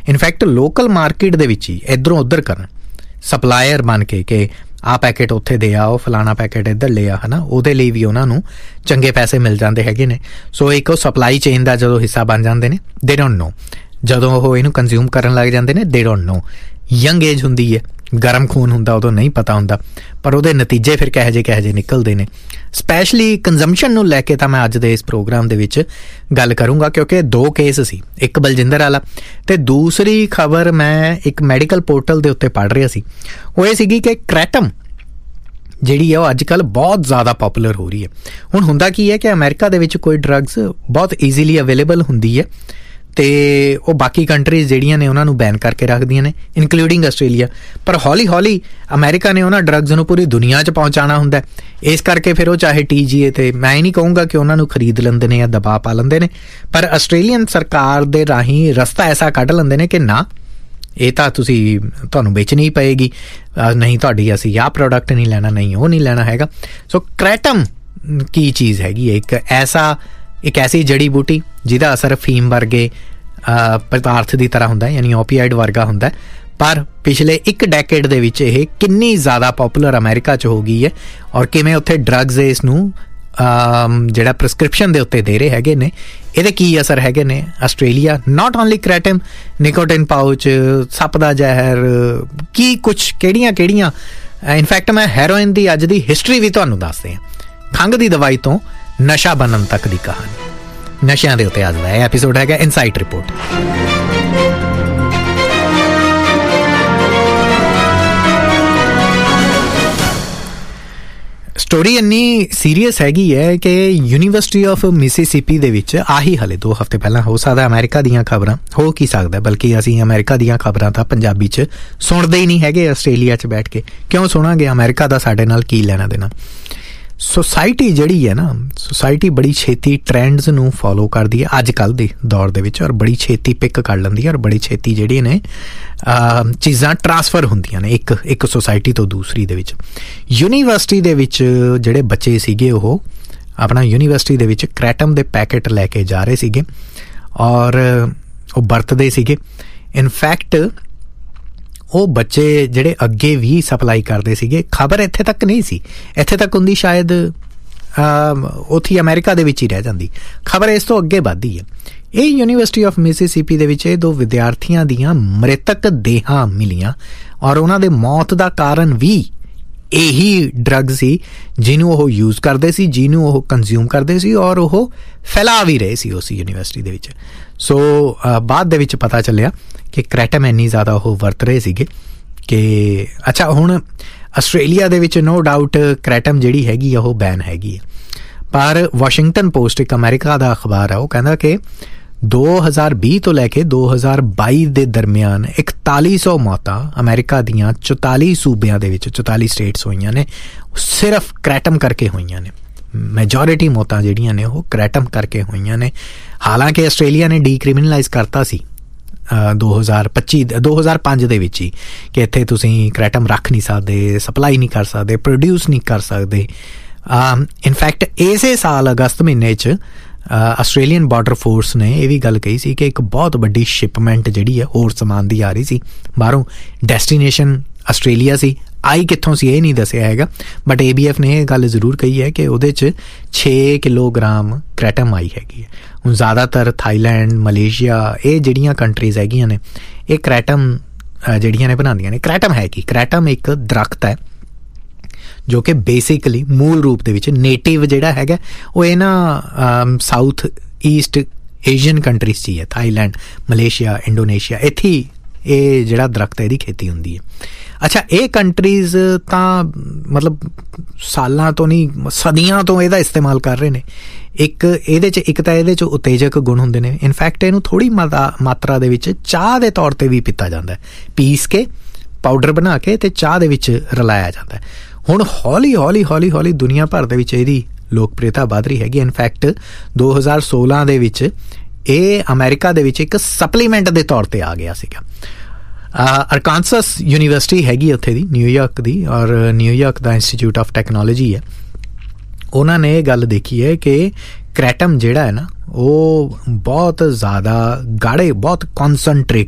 In fact local market ਦੇ ਵਿੱਚ ਹੀ ਇੱਧਰੋਂ ਉੱਧਰ ਕਰਨ, ਸਪਲਾਇਰ ਬਣ ਕੇ ਕਿ ਆਹ ਪੈਕੇਟ ਉੱਥੇ ਦੇ ਆ, ਉਹ ਫਲਾਣਾ ਪੈਕੇਟ ਇੱਧਰ ਲੈ ਆ, ਹੈ ਨਾ, ਉਹਦੇ ਲਈ ਵੀ ਉਹਨਾਂ ਨੂੰ ਚੰਗੇ ਪੈਸੇ ਮਿਲ ਜਾਂਦੇ ਹੈਗੇ ਨੇ। ਸੋ ਇੱਕ ਉਹ ਸਪਲਾਈ ਚੇਨ ਦਾ ਜਦੋਂ ਹਿੱਸਾ ਬਣ ਜਾਂਦੇ ਨੇ, ਦੇ ਡੋਂਟ ਨੋ, ਜਦੋਂ ਉਹ ਇਹਨੂੰ ਕੰਜ਼ਿਊਮ ਕਰਨ ਲੱਗ ਜਾਂਦੇ ਨੇ, ਦੇ ਡੋਂਟ ਨੋ। ਯੰਗ ਏਜ ਹੁੰਦੀ ਹੈ, ਗਰਮ ਖੂਨ ਹੁੰਦਾ, ਉਦੋਂ ਨਹੀਂ ਪਤਾ ਹੁੰਦਾ, ਪਰ ਉਹਦੇ ਨਤੀਜੇ ਫਿਰ ਕਿਹੋ ਜਿਹੇ ਨਿਕਲਦੇ ਨੇ। ਸਪੈਸ਼ਲੀ ਕੰਜ਼ੰਪਸ਼ਨ ਨੂੰ ਲੈ ਕੇ ਤਾਂ ਮੈਂ ਅੱਜ ਦੇ ਇਸ ਪ੍ਰੋਗਰਾਮ ਦੇ ਵਿੱਚ ਗੱਲ ਕਰੂੰਗਾ, ਕਿਉਂਕਿ 2 ਕੇਸ ਸੀ, ਇੱਕ ਬਲਜਿੰਦਰ ਵਾਲਾ ਅਤੇ ਦੂਸਰੀ ਖਬਰ ਮੈਂ ਇੱਕ ਮੈਡੀਕਲ ਪੋਰਟਲ ਦੇ ਉੱਤੇ ਪੜ੍ਹ ਰਿਹਾ ਸੀ। ਉਹ ਇਹ ਸੀਗੀ ਕਿ ਕ੍ਰੈਟਮ ਜਿਹੜੀ ਹੈ ਉਹ ਅੱਜ ਕੱਲ੍ਹ ਬਹੁਤ ਜ਼ਿਆਦਾ ਪੋਪੂਲਰ ਹੋ ਰਹੀ ਹੈ। ਹੁਣ ਹੁੰਦਾ ਕੀ ਹੈ ਕਿ ਅਮਰੀਕਾ ਦੇ ਵਿੱਚ ਕੋਈ ਡਰੱਗਸ ਬਹੁਤ ਈਜ਼ੀਲੀ ਅਵੇਲੇਬਲ ਹੁੰਦੀ ਹੈ ਅਤੇ ਉਹ ਬਾਕੀ ਕੰਟਰੀਜ਼ ਜਿਹੜੀਆਂ ਨੇ ਉਹਨਾਂ ਨੂੰ ਬੈਨ ਕਰਕੇ ਰੱਖਦੀਆਂ ਨੇ, ਇਨਕਲੂਡਿੰਗ ਆਸਟ੍ਰੇਲੀਆ। ਪਰ ਹੌਲੀ ਹੌਲੀ ਅਮਰੀਕਾ ਨੇ ਉਹਨਾਂ ਡਰੱਗਸ ਨੂੰ ਪੂਰੀ ਦੁਨੀਆ 'ਚ ਪਹੁੰਚਾਉਣਾ ਹੁੰਦਾ, ਇਸ ਕਰਕੇ ਫਿਰ ਉਹ ਚਾਹੇ TGA ਤੇ ਮੈਂ ਇਹ ਨਹੀਂ ਕਹੂੰਗਾ ਕਿ ਉਹਨਾਂ ਨੂੰ ਖਰੀਦ ਲੈਂਦੇ ਨੇ ਜਾਂ ਦਬਾਅ ਪਾ ਲੈਂਦੇ ਨੇ, ਪਰ ਆਸਟ੍ਰੇਲੀਅਨ ਸਰਕਾਰ ਦੇ ਰਾਹੀਂ ਰਸਤਾ ਐਸਾ ਕੱਢ ਲੈਂਦੇ ਨੇ ਕਿ ਨਾ, ਇਹ ਤਾਂ ਤੁਹਾਨੂੰ ਵੇਚਣੀ ਹੀ ਪਏਗੀ, ਨਹੀਂ ਤੁਹਾਡੀ ਅਸੀਂ ਆਹ ਪ੍ਰੋਡਕਟ ਨਹੀਂ ਲੈਣਾ, ਨਹੀਂ ਉਹ ਨਹੀਂ ਲੈਣਾ ਹੈਗਾ। ਸੋ ਕ੍ਰੈਟਮ ਕੀ ਚੀਜ਼ ਹੈਗੀ ਹੈ? ਇੱਕ ਐਸੀ ਜੜੀ ਬੂਟੀ ਜਿਹਦਾ ਅਸਰ ਫੀਮ ਵਰਗੇ ਪਦਾਰਥ ਦੀ ਤਰ੍ਹਾਂ ਹੁੰਦਾ, ਯਾਨੀ ਓਪੀਆਈਡ ਵਰਗਾ ਹੁੰਦਾ, ਪਰ ਪਿਛਲੇ 1 ਡੈਕੇਡ ਦੇ ਵਿੱਚ ਇਹ ਕਿੰਨੀ ਜ਼ਿਆਦਾ ਪੋਪੂਲਰ ਅਮਰੀਕਾ 'ਚ ਹੋ ਗਈ ਹੈ, ਔਰ ਕਿਵੇਂ ਉੱਥੇ ਡਰੱਗਸ ਇਸ ਨੂੰ ਜਿਹੜਾ ਪ੍ਰਿਸਕ੍ਰਿਪਸ਼ਨ ਦੇ ਉੱਤੇ ਦੇ ਰਹੇ ਹੈਗੇ ਨੇ, ਇਹਦੇ ਕੀ ਅਸਰ ਹੈਗੇ ਨੇ। Australia not only ਕ੍ਰੈਟਮ, nicotine pouch, ਸੱਪ ਦਾ ਜ਼ਹਿਰ, ਕੀ ਕੁਛ ਕਿਹੜੀਆਂ ਇਨਫੈਕਟ ਮੈਂ ਹੈਰੋਇਨ ਦੀ ਅੱਜ ਦੀ ਹਿਸਟਰੀ ਵੀ ਤੁਹਾਨੂੰ ਦੱਸਦੇ ਹਾਂ, ਖੰਘ ਦੀ ਦਵਾਈ ਤੋਂ ਨਸ਼ਾ ਬਣਨ ਤੱਕ ਦੀ ਕਹਾਣੀ। ਨਸ਼ਿਆਂ ਦੇ ਉੱਤੇ ਅੱਜ ਦਾ ਇਹ ਐਪੀਸੋਡ ਹੈਗਾ ਇਨਸਾਈਟ ਰਿਪੋਰਟ। ਸਟੋਰੀ ਇੰਨੀ ਸੀਰੀਅਸ ਹੈਗੀ ਹੈ ਕਿ ਯੂਨੀਵਰਸਿਟੀ ਆਫ ਮਿਸੀਸਿਪੀ ਦੇ ਵਿੱਚ ਆਹੀ ਹਲੇ 2 ਹਫ਼ਤੇ ਪਹਿਲਾਂ, ਹੋ ਸਕਦਾ ਅਮਰੀਕਾ ਦੀਆਂ ਖਬਰਾਂ ਹੋ ਕੀ ਸਕਦਾ, ਬਲਕਿ ਅਸੀਂ ਅਮਰੀਕਾ ਦੀਆਂ ਖਬਰਾਂ ਤਾਂ ਪੰਜਾਬੀ 'ਚ ਸੁਣਦੇ ਹੀ ਨਹੀਂ ਹੈਗੇ, ਆਸਟ੍ਰੇਲੀਆ 'ਚ ਬੈਠ ਕੇ ਕਿਉਂ ਸੁਣਾਂਗੇ, ਅਮਰੀਕਾ ਦਾ ਸਾਡੇ ਨਾਲ ਕੀ ਲੈਣਾ ਦੇਣਾ। ਸੋਸਾਇਟੀ ਜਿਹੜੀ ਹੈ ਨਾ, ਸੋਸਾਇਟੀ ਬੜੀ ਛੇਤੀ ਟਰੈਂਡਸ ਨੂੰ ਫੋਲੋ ਕਰਦੀ ਹੈ ਅੱਜ ਕੱਲ੍ਹ ਦੇ ਦੌਰ ਦੇ ਵਿੱਚ, ਔਰ ਬੜੀ ਛੇਤੀ ਪਿਕ ਕਰ ਲੈਂਦੀ ਹੈ, ਔਰ ਬੜੀ ਛੇਤੀ ਜਿਹੜੀਆਂ ਨੇ ਚੀਜ਼ਾਂ ਟਰਾਂਸਫਰ ਹੁੰਦੀਆਂ ਨੇ ਇੱਕ ਸੋਸਾਇਟੀ ਤੋਂ ਦੂਸਰੀ ਦੇ ਵਿੱਚ। ਯੂਨੀਵਰਸਿਟੀ ਦੇ ਵਿੱਚ ਜਿਹੜੇ ਬੱਚੇ ਸੀਗੇ ਉਹ ਆਪਣਾ ਯੂਨੀਵਰਸਿਟੀ ਦੇ ਵਿੱਚ ਕ੍ਰੈਟਮ ਦੇ ਪੈਕੇਟ ਲੈ ਕੇ ਜਾ ਰਹੇ ਸੀਗੇ ਔਰ ਉਹ ਵਰਤਦੇ ਸੀਗੇ। ਇਨਫੈਕਟ ਉਹ ਬੱਚੇ ਜਿਹੜੇ ਅੱਗੇ ਵੀ ਸਪਲਾਈ ਕਰਦੇ ਸੀਗੇ, ਖਬਰ ਇੱਥੇ ਤੱਕ ਨਹੀਂ ਸੀ, ਇੱਥੇ ਤੱਕ ਹੁੰਦੀ ਸ਼ਾਇਦ ਉੱਥੇ ਅਮਰੀਕਾ ਦੇ ਵਿੱਚ ਹੀ ਰਹਿ ਜਾਂਦੀ, ਖਬਰ ਇਸ ਤੋਂ ਅੱਗੇ ਵੱਧਦੀ ਹੈ। ਇਹ ਯੂਨੀਵਰਸਿਟੀ ਆਫ ਮਿਸੀਸਿਪੀ ਦੇ ਵਿੱਚ ਇਹ 2 ਵਿਦਿਆਰਥੀਆਂ ਦੀਆਂ ਮ੍ਰਿਤਕ ਦੇਹਾਂ ਮਿਲੀਆਂ ਔਰ ਉਹਨਾਂ ਦੇ ਮੌਤ ਦਾ ਕਾਰਨ ਵੀ ਇਹੀ ਡਰੱਗ ਸੀ ਜਿਹਨੂੰ ਉਹ ਯੂਜ਼ ਕਰਦੇ ਸੀ, ਜਿਹਨੂੰ ਉਹ ਕੰਜ਼ਿਊਮ ਕਰਦੇ ਸੀ ਔਰ ਉਹ ਫੈਲਾ ਵੀ ਰਹੇ ਸੀ ਉਸ ਯੂਨੀਵਰਸਿਟੀ ਦੇ ਵਿੱਚ। ਸੋ ਬਾਅਦ ਦੇ ਵਿੱਚ ਪਤਾ ਚੱਲਿਆ ਕਿ ਕ੍ਰੈਟਮ ਇੰਨੀ ਜ਼ਿਆਦਾ ਉਹ ਵਰਤ ਰਹੇ ਸੀਗੇ ਕਿ ਅੱਛਾ, ਹੁਣ ਆਸਟ੍ਰੇਲੀਆ ਦੇ ਵਿੱਚ ਨੋ ਡਾਊਟ ਕ੍ਰੈਟਮ ਜਿਹੜੀ ਹੈਗੀ ਆ ਉਹ ਬੈਨ ਹੈਗੀ ਹੈ, ਪਰ ਵਾਸ਼ਿੰਗਟਨ ਪੋਸਟ ਇੱਕ ਅਮਰੀਕਾ ਦਾ ਅਖਬਾਰ ਆ, ਉਹ ਕਹਿੰਦਾ ਕਿ 2020 ਤੋਂ ਲੈ ਕੇ 2022 ਦੇ ਦਰਮਿਆਨ 4100 ਮੌਤਾਂ ਅਮਰੀਕਾ ਦੀਆਂ 44 ਸੂਬਿਆਂ ਦੇ ਵਿੱਚ 44 ਸਟੇਟਸ ਹੋਈਆਂ ਨੇ, ਸਿਰਫ ਕ੍ਰੈਟਮ ਕਰਕੇ ਹੋਈਆਂ ਨੇ। ਮੈਜੋਰਿਟੀ ਮੌਤਾਂ ਜਿਹੜੀਆਂ ਨੇ ਉਹ ਕ੍ਰੈਟਮ ਕਰਕੇ ਹੋਈਆਂ ਨੇ। ਹਾਲਾਂਕਿ ਆਸਟ੍ਰੇਲੀਆ ਨੇ ਡੀਕ੍ਰਿਮੀਨਲਾਈਜ਼ ਕਰਤਾ ਸੀ 2005 ਦੇ ਵਿੱਚ ਹੀ ਕਿ ਇੱਥੇ ਤੁਸੀਂ ਕ੍ਰੈਟਮ ਰੱਖ ਨਹੀਂ ਸਕਦੇ, ਸਪਲਾਈ ਨਹੀਂ ਕਰ ਸਕਦੇ, ਪ੍ਰੋਡਿਊਸ ਨਹੀਂ ਕਰ ਸਕਦੇ। ਇਨਫੈਕਟ ਇਸੇ ਸਾਲ ਅਗਸਤ ਮਹੀਨੇ 'ਚ ਆਸਟ੍ਰੇਲੀਅਨ ਬਾਰਡਰ ਫੋਰਸ ਨੇ ਇਹ ਵੀ ਗੱਲ ਕਹੀ ਸੀ ਕਿ ਇੱਕ ਬਹੁਤ ਵੱਡੀ ਸ਼ਿਪਮੈਂਟ ਜਿਹੜੀ ਹੈ ਹੋਰ ਸਮਾਨ ਦੀ ਆ ਰਹੀ ਸੀ ਬਾਹਰੋਂ, ਡੈਸਟੀਨੇਸ਼ਨ ਆਸਟ੍ਰੇਲੀਆ ਸੀ, ਆਈ ਕਿੱਥੋਂ ਸੀ ਇਹ ਨਹੀਂ ਦੱਸਿਆ ਹੈਗਾ, ਬਟ ABF ਨੇ ਇਹ ਗੱਲ ਜ਼ਰੂਰ ਕਹੀ ਹੈ ਕਿ ਉਹਦੇ 'ਚ 6 ਕਿਲੋਗ੍ਰਾਮ ਕ੍ਰੈਟਮ ਆਈ ਹੈਗੀ ਹੈ। ਹੁਣ ਜ਼ਿਆਦਾਤਰ ਥਾਈਲੈਂਡ, ਮਲੇਸ਼ੀਆ, ਇਹ ਜਿਹੜੀਆਂ ਕੰਟਰੀਜ਼ ਹੈਗੀਆਂ ਨੇ ਇਹ ਕ੍ਰੈਟਮ ਜਿਹੜੀਆਂ ਨੇ ਬਣਾਉਂਦੀਆਂ ਨੇ। ਕ੍ਰੈਟਮ ਹੈ ਕੀ? ਕ੍ਰੈਟਮ ਇੱਕ ਦਰਖਤ ਹੈ ਜੋ ਕਿ ਬੇਸਿਕਲੀ ਮੂਲ ਰੂਪ ਦੇ ਵਿੱਚ ਨੇਟਿਵ ਜਿਹੜਾ ਹੈਗਾ ਉਹ ਇਹ ਨਾ ਸਾਊਥ ਈਸਟ ਏਸ਼ੀਅਨ ਕੰਟਰੀਜ਼ 'ਚ ਹੀ ਹੈ, ਥਾਈਲੈਂਡ, ਮਲੇਸ਼ੀਆ, ਇੰਡੋਨੇਸ਼ੀਆ, ਇੱਥੇ ਇਹ ਜਿਹੜਾ ਦਰਖਤ ਹੈ ਇਹਦੀ ਖੇਤੀ ਹੁੰਦੀ ਹੈ। ਅੱਛਾ, ਇਹ ਕੰਟਰੀਜ਼ ਤਾਂ ਮਤਲਬ ਸਾਲਾਂ ਤੋਂ ਨਹੀਂ ਸਦੀਆਂ ਤੋਂ ਇਹਦਾ ਇਸਤੇਮਾਲ ਕਰ ਰਹੇ ਨੇ। ਇੱਕ ਤਾਂ ਇਹਦੇ 'ਚ ਉਤੇਜਕ ਗੁਣ ਹੁੰਦੇ ਨੇ। ਇਨਫੈਕਟ ਇਹਨੂੰ ਥੋੜ੍ਹੀ ਮਾਤਰਾ ਦੇ ਵਿੱਚ ਚਾਹ ਦੇ ਤੌਰ 'ਤੇ ਵੀ ਪੀਤਾ ਜਾਂਦਾ, ਪੀਸ ਕੇ ਪਾਊਡਰ ਬਣਾ ਕੇ ਅਤੇ ਚਾਹ ਦੇ ਵਿੱਚ ਰਲਾਇਆ ਜਾਂਦਾ। ਹੁਣ ਹੌਲੀ ਦੁਨੀਆ ਭਰ ਦੇ ਵਿੱਚ ਇਹਦੀ ਲੋਕਪ੍ਰਿਅਤਾ ਵੱਧ ਰਹੀ ਹੈਗੀ। ਇਨਫੈਕਟ 2016 ਦੇ ਵਿੱਚ ਇਹ ਅਮਰੀਕਾ ਦੇ ਵਿੱਚ ਇੱਕ ਸਪਲੀਮੈਂਟ ਦੇ ਤੌਰ 'ਤੇ ਆ ਗਿਆ ਸੀਗਾ। ਅਰਕਾਨਸਸ ਯੂਨੀਵਰਸਿਟੀ ਹੈਗੀ ਉੱਥੇ ਦੀ, ਨਿਊਯਾਰਕ ਦੀ, ਔਰ New York the institute of technology ਹੈ, ਉਹਨਾਂ ਨੇ ਇਹ ਗੱਲ ਦੇਖੀ ਹੈ ਕਿ ਕ੍ਰੈਟਮ ਜਿਹੜਾ ਹੈ ਨਾ ਉਹ ਬਹੁਤ ਜ਼ਿਆਦਾ ਗਾੜੇ, ਬਹੁਤ ਕੌਨਸਨਟ੍ਰੇਟਿਡ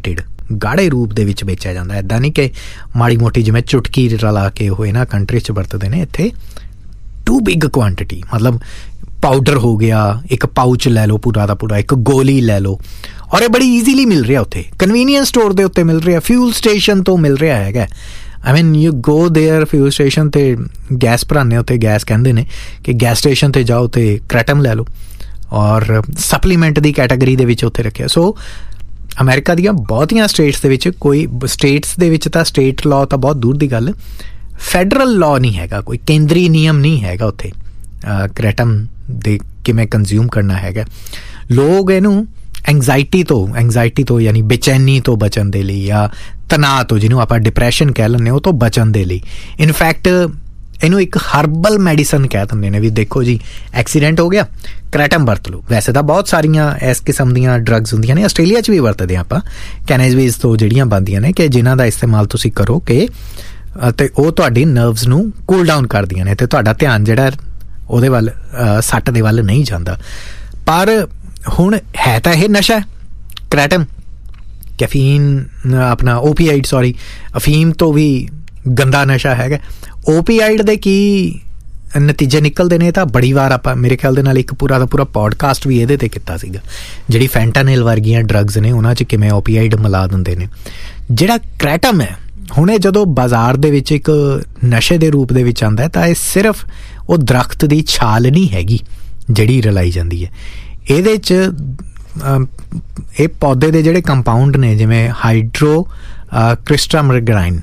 ਗਾੜੇ ਰੂਪ ਦੇ ਵਿੱਚ ਵੇਚਿਆ ਜਾਂਦਾ। ਇੱਦਾਂ ਨਹੀਂ ਕਿ ਮਾੜੀ ਮੋਟੀ ਜਿਵੇਂ ਚੁਟਕੀ ਰਲਾ ਕੇ ਉਹ ਇਹਨਾਂ ਕੰਟਰੀ 'ਚ ਵਰਤਦੇ ਨੇ, ਇੱਥੇ ਟੂ ਬਿਗ ਕੁਆਂਟਿਟੀ, ਮਤਲਬ ਪਾਊਡਰ ਹੋ ਗਿਆ, ਇੱਕ ਪਾਊਚ ਲੈ ਲਓ ਪੂਰਾ ਦਾ ਪੂਰਾ, ਇੱਕ ਗੋਲੀ ਲੈ ਲਓ, ਔਰ ਇਹ ਬੜੀ ਈਜ਼ੀਲੀ ਮਿਲ ਰਿਹਾ ਉੱਥੇ, ਕਨਵੀਨੀਅੰਸ ਸਟੋਰ ਦੇ ਉੱਤੇ ਮਿਲ ਰਿਹਾ, ਫਿਊਲ ਸਟੇਸ਼ਨ ਤੋਂ ਮਿਲ ਰਿਹਾ ਹੈਗਾ। ਆਈ ਮੀਨ you go there, fuel station 'ਤੇ ਗੈਸ ਭਰਾਉਂਦੇ, ਉੱਥੇ ਗੈਸ ਕਹਿੰਦੇ ਨੇ ਕਿ ਗੈਸ ਸਟੇਸ਼ਨ 'ਤੇ ਜਾਓ ਅਤੇ ਕ੍ਰੈਟਮ ਲੈ ਲਓ, ਔਰ ਸਪਲੀਮੈਂਟ ਦੀ ਕੈਟਾਗਰੀ ਦੇ ਵਿੱਚ ਉੱਥੇ ਰੱਖਿਆ। ਸੋ ਅਮਰੀਕਾ ਦੀਆਂ ਬਹੁਤੀਆਂ ਸਟੇਟਸ ਦੇ ਵਿੱਚ, ਕੋਈ ਸਟੇਟਸ ਦੇ ਵਿੱਚ ਤਾਂ ਸਟੇਟ ਲਾਅ ਤਾਂ ਬਹੁਤ ਦੂਰ ਦੀ ਗੱਲ, ਫੈਡਰਲ ਲਾਅ ਨਹੀਂ ਹੈਗਾ, ਕੋਈ ਕੇਂਦਰੀ ਨਿਯਮ ਨਹੀਂ ਹੈਗਾ ਉੱਥੇ ਕ੍ਰੈਟਮ ਦੇ ਕਿਵੇਂ ਕੰਜ਼ਿਊਮ ਕਰਨਾ ਹੈਗਾ। ਲੋਕ ਇਹਨੂੰ ਐਂਗਜ਼ਾਇਟੀ ਤੋਂ ਯਾਨੀ ਬੇਚੈਨੀ ਤੋਂ ਬਚਣ ਦੇ ਲਈ, ਜਾਂ ਤਣਾਅ ਤੋਂ, ਜਿਹਨੂੰ ਆਪਾਂ ਡਿਪਰੈਸ਼ਨ ਕਹਿ ਲੈਂਦੇ, ਉਹ ਤੋਂ ਬਚਣ ਦੇ ਲਈ, ਇਨਫੈਕਟ ਇਹਨੂੰ ਇੱਕ ਹਰਬਲ ਮੈਡੀਸਨ ਕਹਿ ਦਿੰਦੇ ਨੇ ਵੀ ਦੇਖੋ ਜੀ ਐਕਸੀਡੈਂਟ ਹੋ ਗਿਆ, ਕ੍ਰੈਟਮ ਵਰਤ ਲਓ। ਵੈਸੇ ਤਾਂ ਬਹੁਤ ਸਾਰੀਆਂ ਇਸ ਕਿਸਮ ਦੀਆਂ ਡਰੱਗਸ ਹੁੰਦੀਆਂ ਨੇ, ਆਸਟ੍ਰੇਲੀਆ 'ਚ ਵੀ ਵਰਤਦੇ ਆਪਾਂ, ਕੈਨੇਬਿਸ ਤੋਂ ਜਿਹੜੀਆਂ ਬਣਦੀਆਂ ਨੇ, ਕਿ ਜਿਨ੍ਹਾਂ ਦਾ ਇਸਤੇਮਾਲ ਤੁਸੀਂ ਕਰੋ ਕਿ ਅਤੇ ਉਹ ਤੁਹਾਡੀ ਨਰਵਸ ਨੂੰ ਕੂਲ ਡਾਊਨ ਕਰਦੀਆਂ ਨੇ, ਅਤੇ ਤੁਹਾਡਾ ਧਿਆਨ ਜਿਹੜਾ ਉਹਦੇ ਵੱਲ, ਸੱਟ ਦੇ ਵੱਲ ਨਹੀਂ ਜਾਂਦਾ। ਪਰ ਹੁਣ ਹੈ ਤਾਂ ਇਹ ਨਸ਼ਾ ਕ੍ਰੈਟਮ, ਕੈਫੀਨ, ਆਪਣਾ ਓਪੀਆਈਡ, ਅਫੀਮ ਤੋਂ ਵੀ ਗੰਦਾ ਨਸ਼ਾ ਹੈਗਾ। ਓਪੀਆਈਡ ਦੇ ਕੀ ਨਤੀਜੇ ਨਿਕਲਦੇ ਨੇ ਤਾਂ ਬੜੀ ਵਾਰ ਆਪਾਂ, ਮੇਰੇ ਖਿਆਲ ਦੇ ਨਾਲ ਇੱਕ ਪੂਰਾ ਦਾ ਪੂਰਾ ਪੋਡਕਾਸਟ ਵੀ ਇਹਦੇ 'ਤੇ ਕੀਤਾ ਸੀਗਾ, ਜਿਹੜੀ ਫੈਂਟਾਨਿਲ ਵਰਗੀਆਂ ਡਰੱਗਸ ਨੇ ਉਹਨਾਂ 'ਚ ਕਿਵੇਂ ਓਪੀਆਈਡ ਮਿਲਾ ਦਿੰਦੇ ਨੇ। ਜਿਹੜਾ ਕ੍ਰੈਟਮ ਹੈ ਹੁਣ, ਇਹ ਜਦੋਂ ਬਾਜ਼ਾਰ ਦੇ ਵਿੱਚ ਇੱਕ ਨਸ਼ੇ ਦੇ ਰੂਪ ਦੇ ਵਿੱਚ ਆਉਂਦਾ ਤਾਂ ਇਹ ਸਿਰਫ ਉਹ ਦਰਖਤ ਦੀ ਛਾਲ ਨਹੀਂ ਹੈਗੀ ਜਿਹੜੀ ਰਲਾਈ ਜਾਂਦੀ ਹੈ, ਇਹਦੇ 'ਚ ਇਹ ਪੌਦੇ ਦੇ ਜਿਹੜੇ ਕੰਪਾਊਂਡ ਨੇ, ਜਿਵੇਂ ਹਾਈਡਰੋਕਸਿਮਿਟ੍ਰਾਗਨਾਈਨ,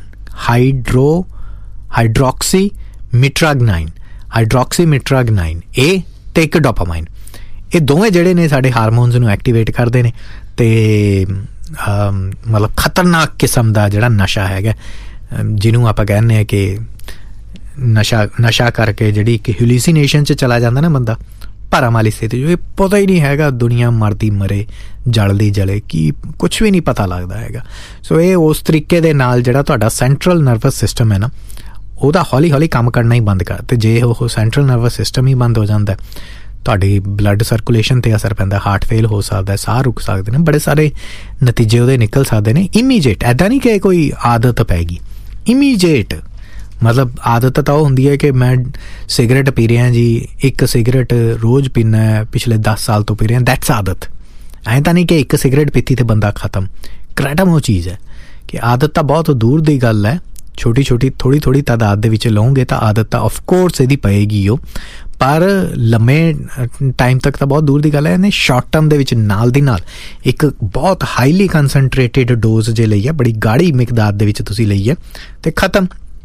ਹਾਈਡਰੋਕਸੀਮਿਟ੍ਰਾਗਨਾਈਨ ਇਹ ਤੇ ਇੱਕ ਡੋਪਾਮਾਈਨ, ਇਹ ਦੋਵੇਂ ਜਿਹੜੇ ਨੇ ਸਾਡੇ ਹਾਰਮੋਨਸ ਨੂੰ ਐਕਟੀਵੇਟ ਕਰਦੇ ਨੇ, ਅਤੇ ਮਤਲਬ ਖਤਰਨਾਕ ਕਿਸਮ ਦਾ ਜਿਹੜਾ ਨਸ਼ਾ ਹੈਗਾ, ਜਿਹਨੂੰ ਆਪਾਂ ਕਹਿੰਦੇ ਹਾਂ ਕਿ ਨਸ਼ਾ ਕਰਕੇ ਜਿਹੜੀ ਇੱਕ ਹੈਲੂਸੀਨੇਸ਼ਨ 'ਚ ਚਲਾ ਜਾਂਦਾ ਨਾ ਬੰਦਾ, ਭਰਮ ਵਾਲੀ ਸਥਿਤੀ, ਜੋ ਇਹ ਪਤਾ ਹੀ ਨਹੀਂ ਹੈਗਾ, ਦੁਨੀਆ ਮਰਦੀ ਮਰੇ, ਜਲਦੀ ਜਲੇ, ਕੀ ਕੁਛ ਵੀ ਨਹੀਂ ਪਤਾ ਲੱਗਦਾ ਹੈਗਾ। ਸੋ ਇਹ ਉਸ ਤਰੀਕੇ ਦੇ ਨਾਲ ਜਿਹੜਾ ਤੁਹਾਡਾ ਸੈਂਟਰਲ ਨਰਵਸ ਸਿਸਟਮ ਹੈ ਨਾ, ਉਹਦਾ ਹੌਲੀ ਹੌਲੀ ਕੰਮ ਕਰਨਾ ਹੀ ਬੰਦ ਕਰ, ਅਤੇ ਜੇ ਉਹ ਸੈਂਟਰਲ ਨਰਵਸ ਸਿਸਟਮ ਹੀ ਬੰਦ ਹੋ ਜਾਂਦਾ, ਤੁਹਾਡੀ ਬਲੱਡ ਸਰਕੂਲੇਸ਼ਨ 'ਤੇ ਅਸਰ ਪੈਂਦਾ, ਹਾਰਟ ਫੇਲ ਹੋ ਸਕਦਾ, ਸਾਹ ਰੁਕ ਸਕਦੇ ਨੇ, ਬੜੇ ਸਾਰੇ ਨਤੀਜੇ ਉਹਦੇ ਨਿਕਲ ਸਕਦੇ ਨੇ ਇਮੀਡੀਏਟ। ਇੱਦਾਂ ਨਹੀਂ ਕਿ ਕੋਈ ਆਦਤ ਪੈਗੀ, ਇਮੀਡੀਏਟ, ਮਤਲਬ ਆਦਤ ਤਾਂ ਉਹ ਹੁੰਦੀ ਹੈ ਕਿ ਮੈਂ ਸਿਗਰਟ ਪੀ ਰਿਹਾ ਜੀ, ਇੱਕ ਸਿਗਰਟ ਰੋਜ਼ ਪੀਨਾ, ਪਿਛਲੇ 10 ਸਾਲ ਤੋਂ ਪੀ ਰਿਹਾ, ਦੈਟਸ ਆਦਤ। ਐਂ ਤਾਂ ਨਹੀਂ ਕਿ ਇੱਕ ਸਿਗਰਟ ਪੀਤੀ ਤੇ ਬੰਦਾ ਖਤਮ। ਕ੍ਰੈਟਮ ਉਹ ਚੀਜ਼ ਹੈ ਕਿ ਆਦਤ ਤਾਂ ਬਹੁਤ ਦੂਰ ਦੀ ਗੱਲ ਹੈ, ਛੋਟੀ ਥੋੜੀ ਤਾਦਾਦ ਦੇ ਵਿੱਚ ਲਓਗੇ ਤਾਂ ਆਦਤ ਤਾਂ ਆਫਕੋਰਸ ਇਹਦੀ ਪਏਗੀ ਉਹ, ਪਰ ਲੰਮੇ ਟਾਈਮ ਤੱਕ ਤਾਂ ਬਹੁਤ ਦੂਰ ਦੀ ਗੱਲ ਹੈ। ਇਹਨੇ ਸ਼ਾਰਟ ਟਰਮ ਦੇ ਵਿੱਚ ਨਾਲ ਦੀ ਨਾਲ ਇੱਕ ਬਹੁਤ ਹਾਈਲੀ ਕੰਸਨਟਰੇਟਿਡ ਡੋਜ਼ ਜੇ ਲਈ ਹੈ, ਬੜੀ ਗਾੜੀ ਮਿਕਦਾਰ ਦੇ ਵਿੱਚ ਤੁਸੀਂ ਲਈ ਹੈ, ਅਤੇ ਖਤਮ।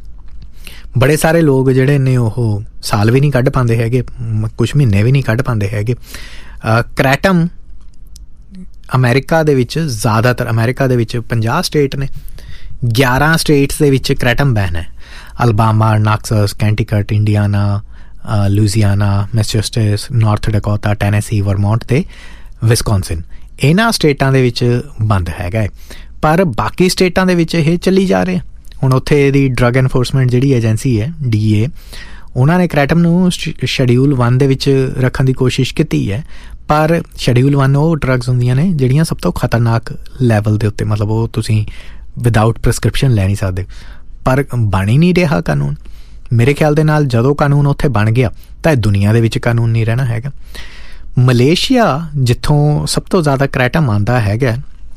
ਬੜੇ ਸਾਰੇ ਲੋਕ ਜਿਹੜੇ ਨੇ ਉਹ ਸਾਲ ਵੀ ਨਹੀਂ ਕੱਢ ਪਾਉਂਦੇ ਹੈਗੇ, ਕੁਛ ਮਹੀਨੇ ਵੀ ਨਹੀਂ ਕੱਢ ਪਾਉਂਦੇ ਹੈਗੇ। ਕ੍ਰੈਟਮ ਅਮਰੀਕਾ ਦੇ ਵਿੱਚ ਜ਼ਿਆਦਾਤਰ, ਅਮਰੀਕਾ ਦੇ ਵਿੱਚ 50 ਸਟੇਟ ਨੇ, 11 ਸਟੇਟਸ ਦੇ ਵਿੱਚ ਕ੍ਰੈਟਮ ਬੈਨ ਹੈ। Alabama, ਨਾਕਸਸ, ਕੈਂਟੀਕਟ, Indiana, ਲੂਜ਼ੀਆਨਾ, ਮੈਸੇਚੁਸੇਟਸ, north Dakota, Tennessee, Vermont ਅਤੇ ਵਿਸਕੌਨਸਿਨ, ਇਹਨਾਂ ਸਟੇਟਾਂ ਦੇ ਵਿੱਚ ਬੰਦ ਹੈਗਾ ਹੈ। ਪਰ ਬਾਕੀ ਸਟੇਟਾਂ ਦੇ ਵਿੱਚ ਇਹ ਚੱਲੀ ਜਾ ਰਿਹਾ। ਹੁਣ ਉੱਥੇ ਦੀ ਡਰੱਗ ਐਨਫੋਰਸਮੈਂਟ ਜਿਹੜੀ ਏਜੰਸੀ ਹੈ, DEA, ਉਹਨਾਂ ਨੇ ਕ੍ਰੈਟਮ ਨੂੰ ਸ਼ਡਿਊਲ 1 ਦੇ ਵਿੱਚ ਰੱਖਣ ਦੀ ਕੋਸ਼ਿਸ਼ ਕੀਤੀ ਹੈ, ਪਰ ਸ਼ਡਿਊਲ 1 ਉਹ ਡਰੱਗਸ ਹੁੰਦੀਆਂ ਨੇ ਜਿਹੜੀਆਂ ਸਭ ਤੋਂ ਖਤਰਨਾਕ ਲੈਵਲ ਦੇ ਉੱਤੇ, ਮਤਲਬ ਉਹ ਤੁਸੀਂ ਵਿਦਆਊਟ ਪ੍ਰਿਸਕ੍ਰਿਪਸ਼ਨ ਲੈ ਨਹੀਂ ਸਕਦੇ, ਪਰ ਬਣ ਹੀ ਨਹੀਂ ਰਿਹਾ ਕਾਨੂੰਨ। ਮੇਰੇ ਖਿਆਲ ਦੇ ਨਾਲ ਜਦੋਂ ਕਾਨੂੰਨ ਉੱਥੇ ਬਣ ਗਿਆ ਤਾਂ ਇਹ ਦੁਨੀਆ ਦੇ ਵਿੱਚ ਕਾਨੂੰਨ ਨਹੀਂ ਰਹਿਣਾ ਹੈਗਾ। ਮਲੇਸ਼ੀਆ ਜਿੱਥੋਂ ਸਭ ਤੋਂ ਜ਼ਿਆਦਾ ਕ੍ਰੈਟਮ ਆਉਂਦਾ ਹੈਗਾ,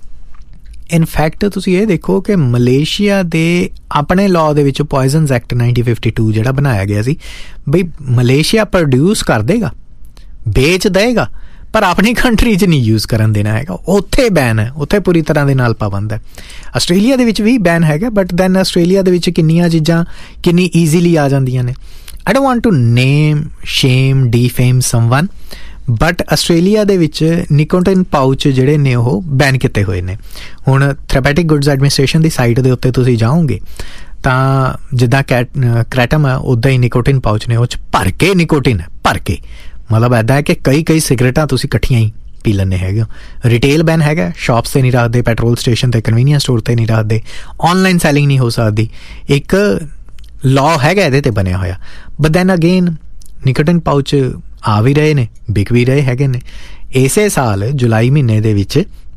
ਇਨਫੈਕਟ ਤੁਸੀਂ ਇਹ ਦੇਖੋ ਕਿ ਮਲੇਸ਼ੀਆ ਦੇ ਆਪਣੇ ਲਾਅ ਦੇ ਵਿੱਚ ਪੋਇਜ਼ਨਸ ਐਕਟ 1952 ਜਿਹੜਾ ਬਣਾਇਆ ਗਿਆ ਸੀ, ਬਈ ਮਲੇਸ਼ੀਆ ਪ੍ਰੋਡਿਊਸ ਕਰ ਦੇਗਾ, ਵੇਚ ਦੇਗਾ, ਪਰ ਆਪਣੀ ਕੰਟਰੀ 'ਚ ਨਹੀਂ ਯੂਜ਼ ਕਰਨ ਦੇਣਾ ਹੈਗਾ। ਉੱਥੇ ਬੈਨ ਹੈ, ਉੱਥੇ ਪੂਰੀ ਤਰ੍ਹਾਂ ਦੇ ਨਾਲ ਪਾਬੰਦ ਹੈ। ਆਸਟ੍ਰੇਲੀਆ ਦੇ ਵਿੱਚ ਵੀ ਬੈਨ ਹੈਗਾ, ਬਟ ਦੈਨ ਆਸਟ੍ਰੇਲੀਆ ਦੇ ਵਿੱਚ ਕਿੰਨੀਆਂ ਚੀਜ਼ਾਂ ਕਿੰਨੀ ਈਜ਼ੀਲੀ ਆ ਜਾਂਦੀਆਂ ਨੇ। I don't want to name, shame, defame someone, but Australia ਦੇ ਵਿੱਚ ਨਿਕੋਟਿਨ ਪਾਊਚ ਜਿਹੜੇ ਨੇ ਉਹ ਬੈਨ ਕੀਤੇ ਹੋਏ ਨੇ। ਹੁਣ ਥੈਰੇਪੈਟਿਕ ਗੁੱਡਸ ਐਡਮਿਨਿਸਟ੍ਰੇਸ਼ਨ ਦੀ ਸਾਈਟ ਦੇ ਉੱਤੇ ਤੁਸੀਂ ਜਾਓਗੇ ਤਾਂ ਜਿੱਦਾਂ ਕ੍ਰੈਟਮ ਹੈ, ਉੱਦਾਂ ਹੀ ਨਿਕੋਟਿਨ ਪਾਊਚ ਨੇ, ਉਹ 'ਚ ਭਰ ਕੇ ਨਿਕੋਟਿਨ ਹੈ, ਭਰ ਕੇ, ਮਤਲਬ ਇੱਦਾਂ ਹੈ ਕਿ ਕਈ ਸਿਗਰਟਾਂ ਤੁਸੀਂ ਇਕੱਠੀਆਂ ਹੀ ਪੀ ਲੈਂਦੇ ਹੈਗੇ ਹੋ। ਰਿਟੇਲ ਬੈਨ ਹੈਗਾ, ਸ਼ਾਪਸ 'ਤੇ ਨਹੀਂ ਰੱਖਦੇ, ਪੈਟਰੋਲ ਸਟੇਸ਼ਨ 'ਤੇ, ਕਨਵੀਨੀਅੰਸ ਸਟੋਰ 'ਤੇ ਨਹੀਂ ਰੱਖਦੇ, ਔਨਲਾਈਨ ਸੈਲਿੰਗ ਨਹੀਂ ਹੋ ਸਕਦੀ, ਇੱਕ ਲਾਅ ਹੈਗਾ ਇਹਦੇ 'ਤੇ ਬਣਿਆ ਹੋਇਆ। But then again nicotine pouch ਆ ਵੀ ਰਹੇ ਨੇ, ਵਿਕ ਵੀ ਰਹੇ ਹੈਗੇ ਨੇ। ਇਸੇ ਸਾਲ ਜੁਲਾਈ ਮਹੀਨੇ ਦੇ ਵਿੱਚ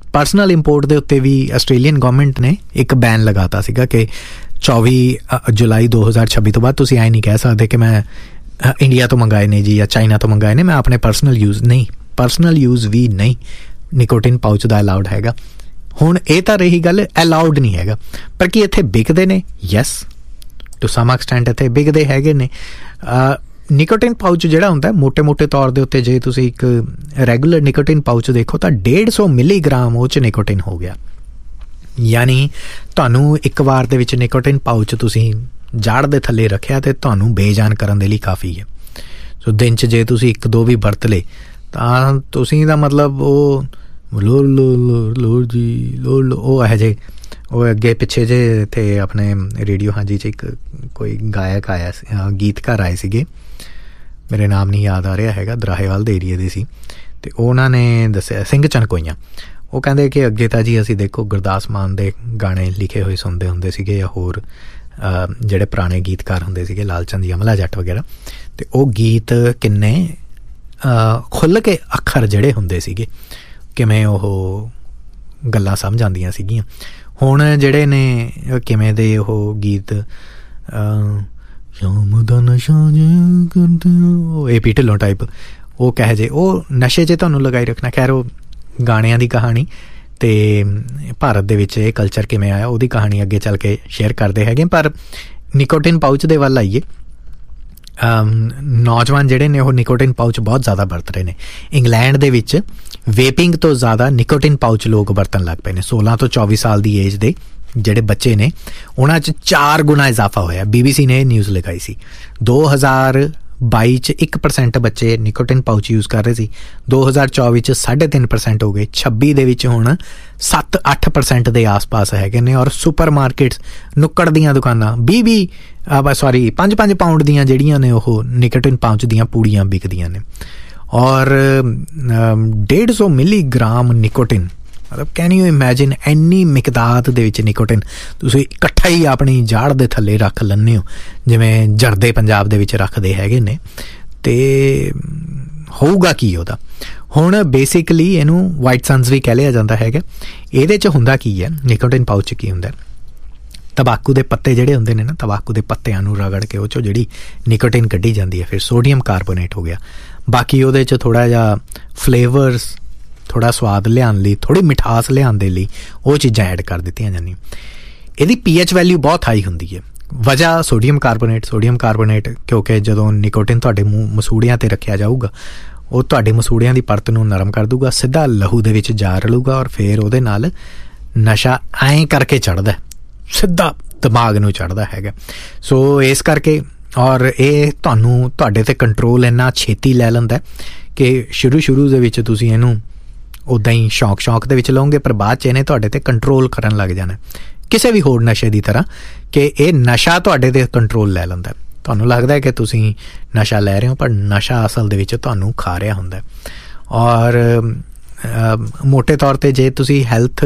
ਪਰਸਨਲ ਇੰਪੋਰਟ ਦੇ ਉੱਤੇ ਵੀ ਆਸਟ੍ਰੇਲੀਅਨ ਗਵਰਨਮੈਂਟ ਨੇ ਇੱਕ ਬੈਨ ਲਗਾਤਾ ਸੀਗਾ ਕਿ 24 ਜੁਲਾਈ 2026 ਤੋਂ ਬਾਅਦ ਤੁਸੀਂ ਐਂ ਨਹੀਂ ਕਹਿ ਸਕਦੇ ਕਿ ਮੈਂ ਇੰਡੀਆ ਤੋਂ ਮੰਗਾਏ ਨੇ ਜੀ ਜਾਂ ਚਾਈਨਾ ਤੋਂ ਮੰਗਾਏ ਨੇ, ਮੈਂ ਆਪਣੇ ਪਰਸਨਲ ਯੂਜ਼ ਵੀ ਨਹੀਂ ਨਿਕੋਟਿਨ ਪਾਊਚ ਦਾ ਅਲਾਉਡ ਹੈਗਾ। ਹੁਣ ਇਹ ਤਾਂ ਰਹੀ ਗੱਲ ਅਲਾਉਡ ਨਹੀਂ ਹੈਗਾ, ਪਰ ਕੀ ਇੱਥੇ ਵਿਕਦੇ ਨੇ? ਯੈਸ, ਟੂ ਸਮ ਐਕਸਟੈਂਟ ਇੱਥੇ ਵਿਕਦੇ ਹੈਗੇ ਨੇ। ਨਿਕੋਟਿਨ ਪਾਊਚ ਜਿਹੜਾ ਹੁੰਦਾ ਮੋਟੇ ਤੌਰ ਦੇ ਉੱਤੇ, ਜੇ ਤੁਸੀਂ ਇੱਕ ਰੈਗੂਲਰ ਨਿਕੋਟਿਨ ਪਾਊਚ ਦੇਖੋ ਤਾਂ 150 ਮਿਲੀਗ੍ਰਾਮ ਉਹ 'ਚ ਨਿਕੋਟਿਨ ਹੋ ਗਿਆ। ਯਾਨੀ ਤੁਹਾਨੂੰ ਇੱਕ ਵਾਰ ਦੇ ਵਿੱਚ ਨਿਕੋਟਿਨ ਪਾਊਚ ਤੁਸੀਂ ਜੜ ਦੇ ਥੱਲੇ ਰੱਖਿਆ ਤੇ ਤੁਹਾਨੂੰ ਬੇਜਾਨ ਕਰਨ ਦੇ ਲਈ ਕਾਫੀ ਹੈ। ਸੋ ਦਿਨ 'ਚ ਜੇ ਤੁਸੀਂ 1-2 ਵੀ ਵਰਤ ਲਏ ਤਾਂ ਤੁਸੀਂ ਦਾ ਮਤਲਬ ਉਹ ਲੋਰ ਜੀ ਉਹ ਇਹੋ ਜਿਹੇ ਉਹ ਅੱਗੇ ਪਿੱਛੇ ਜੇ ਇੱਥੇ ਆਪਣੇ ਰੇਡੀਓ ਹਾਂਜੀ 'ਚ ਇੱਕ ਕੋਈ ਗਾਇਕ ਆਇਆ ਸੀ, ਗੀਤਕਾਰ ਆਏ ਸੀਗੇ, ਮੇਰੇ ਨਾਮ ਨਹੀਂ ਯਾਦ ਆ ਰਿਹਾ ਹੈਗਾ, ਦਰਾਹੇਵਾਲ ਦੇ ਏਰੀਏ ਦੇ ਸੀ, ਅਤੇ ਉਹਨਾਂ ਨੇ ਦੱਸਿਆ ਸਿੰਘ ਚਨਕੋਈਆਂ, ਉਹ ਕਹਿੰਦੇ ਕਿ ਅੱਗੇ ਤਾਂ ਜੀ ਅਸੀਂ ਦੇਖੋ ਗੁਰਦਾਸ ਮਾਨ ਦੇ ਗਾਣੇ ਲਿਖੇ ਹੋਏ ਸੁਣਦੇ ਹੁੰਦੇ ਸੀਗੇ ਜਾਂ ਹੋਰ ਜਿਹੜੇ ਪੁਰਾਣੇ ਗੀਤਕਾਰ ਹੁੰਦੇ ਸੀਗੇ, ਲਾਲ ਚੰਦ ਯਮਲਾ ਜੱਟ ਵਗੈਰਾ, ਅਤੇ ਉਹ ਗੀਤ ਕਿੰਨੇ ਖੁੱਲ੍ਹ ਕੇ ਅੱਖਰ ਜਿਹੜੇ ਹੁੰਦੇ ਸੀਗੇ, ਕਿਵੇਂ ਉਹ ਗੱਲਾਂ ਸਮਝ ਆਉਂਦੀਆਂ ਸੀਗੀਆਂ। ਹੁਣ ਜਿਹੜੇ ਨੇ ਕਿਵੇਂ ਦੇ ਉਹ ਗੀਤ ਸ਼ਾਮ ਦਾ ਨਸ਼ਾ AP ਢਿੱਲੋਂ ਟਾਈਪ, ਉਹ ਕਹੇ ਜੇ ਉਹ ਨਸ਼ੇ 'ਚ ਤੁਹਾਨੂੰ ਲਗਾਈ ਰੱਖਣਾ। ਖੈਰ ਉਹ ਗਾਣਿਆਂ ਦੀ ਕਹਾਣੀ ਅਤੇ ਭਾਰਤ ਦੇ ਵਿੱਚ ਇਹ ਕਲਚਰ ਕਿਵੇਂ ਆਇਆ ਉਹਦੀ ਕਹਾਣੀ ਅੱਗੇ ਚੱਲ ਕੇ ਸ਼ੇਅਰ ਕਰਦੇ ਹੈਗੇ। ਪਰ ਨਿਕੋਟਿਨ ਪਾਊਚ ਦੇ ਵੱਲ ਆਈਏ, ਨੌਜਵਾਨ ਜਿਹੜੇ ਨੇ ਉਹ ਨਿਕੋਟਿਨ ਪਾਊਚ ਬਹੁਤ ਜ਼ਿਆਦਾ ਵਰਤ ਰਹੇ ਨੇ। ਇੰਗਲੈਂਡ ਦੇ ਵਿੱਚ ਵੇਪਿੰਗ ਤੋਂ ਜ਼ਿਆਦਾ ਨਿਕੋਟਿਨ ਪਾਊਚ ਲੋਕ ਵਰਤਣ ਲੱਗ ਪਏ ਨੇ। 16 ਤੋਂ 24 ਸਾਲ ਦੀ ਏਜ ਦੇ ਜਿਹੜੇ ਬੱਚੇ ਨੇ ਉਹਨਾਂ 'ਚ 4 ਗੁਣਾ ਇਜ਼ਾਫਾ ਹੋਇਆ। BBC ਨੇ ਇਹ ਨਿਊਜ਼ ਲਗਾਈ ਸੀ। 2022 'ਚ 1% ਬੱਚੇ ਨਿਕੋਟਿਨ ਪਾਊਚ ਯੂਜ਼ ਕਰ ਰਹੇ ਸੀ, 2024 'ਚ 3.5% ਹੋ ਗਏ, 26 ਦੇ ਵਿੱਚ ਹੁਣ 7-8% ਦੇ ਆਸ-ਪਾਸ ਹੈਗੇ ਨੇ। ਔਰ ਸੁਪਰ ਮਾਰਕੀਟਸ, ਨੁੱਕੜ ਦੀਆਂ ਦੁਕਾਨਾਂ 5 ਪਾਊਂਡ ਦੀਆਂ ਜਿਹੜੀਆਂ ਨੇ ਉਹ ਨਿਕੋਟਿਨ ਪਾਊਚ ਦੀਆਂ ਪੂੜੀਆਂ ਵਿਕਦੀਆਂ ਨੇ। ਔਰ 150 ਮਿਲੀਗ੍ਰਾਮ ਨਿਕੋਟਿਨ, ਮਤਲਬ ਕੈਨ ਯੂ ਇਮੈਜਿਨ ਇੰਨੀ ਮਿਕਦਾਰ ਦੇ ਵਿੱਚ ਨਿਕੋਟਿਨ ਤੁਸੀਂ ਇਕੱਠਾ ਹੀ ਆਪਣੀ ਜਾੜ ਦੇ ਥੱਲੇ ਰੱਖ ਲੈਂਦੇ ਹੋ, ਜਿਵੇਂ ਜਰਦੇ ਪੰਜਾਬ ਦੇ ਵਿੱਚ ਰੱਖਦੇ ਹੈਗੇ ਨੇ। ਅਤੇ ਹੋਊਗਾ ਕੀ ਉਹਦਾ? ਹੁਣ ਬੇਸਿਕਲੀ ਇਹਨੂੰ ਵਾਈਟ ਸਨਸ ਵੀ ਕਹਿ ਲਿਆ ਜਾਂਦਾ ਹੈਗਾ। ਇਹਦੇ 'ਚ ਹੁੰਦਾ ਕੀ ਹੈ, ਨਿਕੋਟਿਨ ਪਾਊਚ 'ਚ ਕੀ ਹੁੰਦਾ? ਤੰਬਾਕੂ ਦੇ ਪੱਤੇ ਜਿਹੜੇ ਹੁੰਦੇ ਨੇ ਨਾ, ਤੰਬਾਕੂ ਦੇ ਪੱਤਿਆਂ ਨੂੰ ਰਗੜ ਕੇ ਉਹ 'ਚੋਂ ਜਿਹੜੀ ਨਿਕੋਟਿਨ ਕੱਢੀ ਜਾਂਦੀ ਹੈ, ਫਿਰ ਸੋਡੀਅਮ ਕਾਰਬੋਨੇਟ ਹੋ ਗਿਆ। ਬਾਕੀ ਉਹਦੇ 'ਚ ਥੋੜ੍ਹਾ ਜਿਹਾ ਫਲੇਵਰਸ, ਥੋੜ੍ਹਾ ਸਵਾਦ ਲਿਆਉਣ ਲਈ, ਥੋੜ੍ਹੀ ਮਿਠਾਸ ਲਿਆਉਣ ਦੇ ਲਈ ਉਹ ਚੀਜ਼ਾਂ ਐਡ ਕਰ ਦਿੱਤੀਆਂ ਜਾਂਦੀਆਂ। ਇਹਦੀ pH ਵੈਲਿਊ ਬਹੁਤ ਹਾਈ ਹੁੰਦੀ ਹੈ। ਵਜ੍ਹਾ ਸੋਡੀਅਮ ਕਾਰਬੋਨੇਟ ਕਿਉਂਕਿ ਜਦੋਂ ਨਿਕੋਟਿਨ ਤੁਹਾਡੇ ਮਸੂੜਿਆਂ 'ਤੇ ਰੱਖਿਆ ਜਾਊਗਾ ਉਹ ਤੁਹਾਡੇ ਮਸੂੜਿਆਂ ਦੀ ਪਰਤ ਨੂੰ ਨਰਮ ਕਰ ਦੂਗਾ, ਸਿੱਧਾ ਲਹੂ ਦੇ ਵਿੱਚ ਜਾ ਰਲੂਗਾ ਔਰ ਫਿਰ ਉਹਦੇ ਨਾਲ ਨਸ਼ਾ ਐਂ ਕਰਕੇ ਚੜ੍ਹਦਾ, ਸਿੱਧਾ ਦਿਮਾਗ ਨੂੰ ਚੜ੍ਹਦਾ ਹੈਗਾ। ਸੋ ਇਸ ਕਰਕੇ ਔਰ ਇਹ ਤੁਹਾਡੇ 'ਤੇ ਕੰਟਰੋਲ ਇੰਨਾ ਛੇਤੀ ਲੈ ਲੈਂਦਾ ਕਿ ਸ਼ੁਰੂ ਦੇ ਵਿੱਚ ਤੁਸੀਂ ਇਹਨੂੰ ਉੱਦਾਂ ਹੀ ਸ਼ੌਕ ਦੇ ਵਿੱਚ ਲਓਗੇ, ਪਰ ਬਾਅਦ 'ਚ ਇਹਨੇ ਤੁਹਾਡੇ 'ਤੇ ਕੰਟਰੋਲ ਕਰਨ ਲੱਗ ਜਾਣਾ, ਕਿਸੇ ਵੀ ਹੋਰ ਨਸ਼ੇ ਦੀ ਤਰ੍ਹਾਂ, ਕਿ ਇਹ ਨਸ਼ਾ ਤੁਹਾਡੇ 'ਤੇ ਕੰਟਰੋਲ ਲੈ ਲੈਂਦਾ। ਤੁਹਾਨੂੰ ਲੱਗਦਾ ਹੈ ਕਿ ਤੁਸੀਂ ਨਸ਼ਾ ਲੈ ਰਹੇ ਹੋ, ਪਰ ਨਸ਼ਾ ਅਸਲ ਦੇ ਵਿੱਚ ਤੁਹਾਨੂੰ ਖਾ ਰਿਹਾ ਹੁੰਦਾ। ਔਰ ਮੋਟੇ ਤੌਰ 'ਤੇ ਜੇ ਤੁਸੀਂ ਹੈਲਥ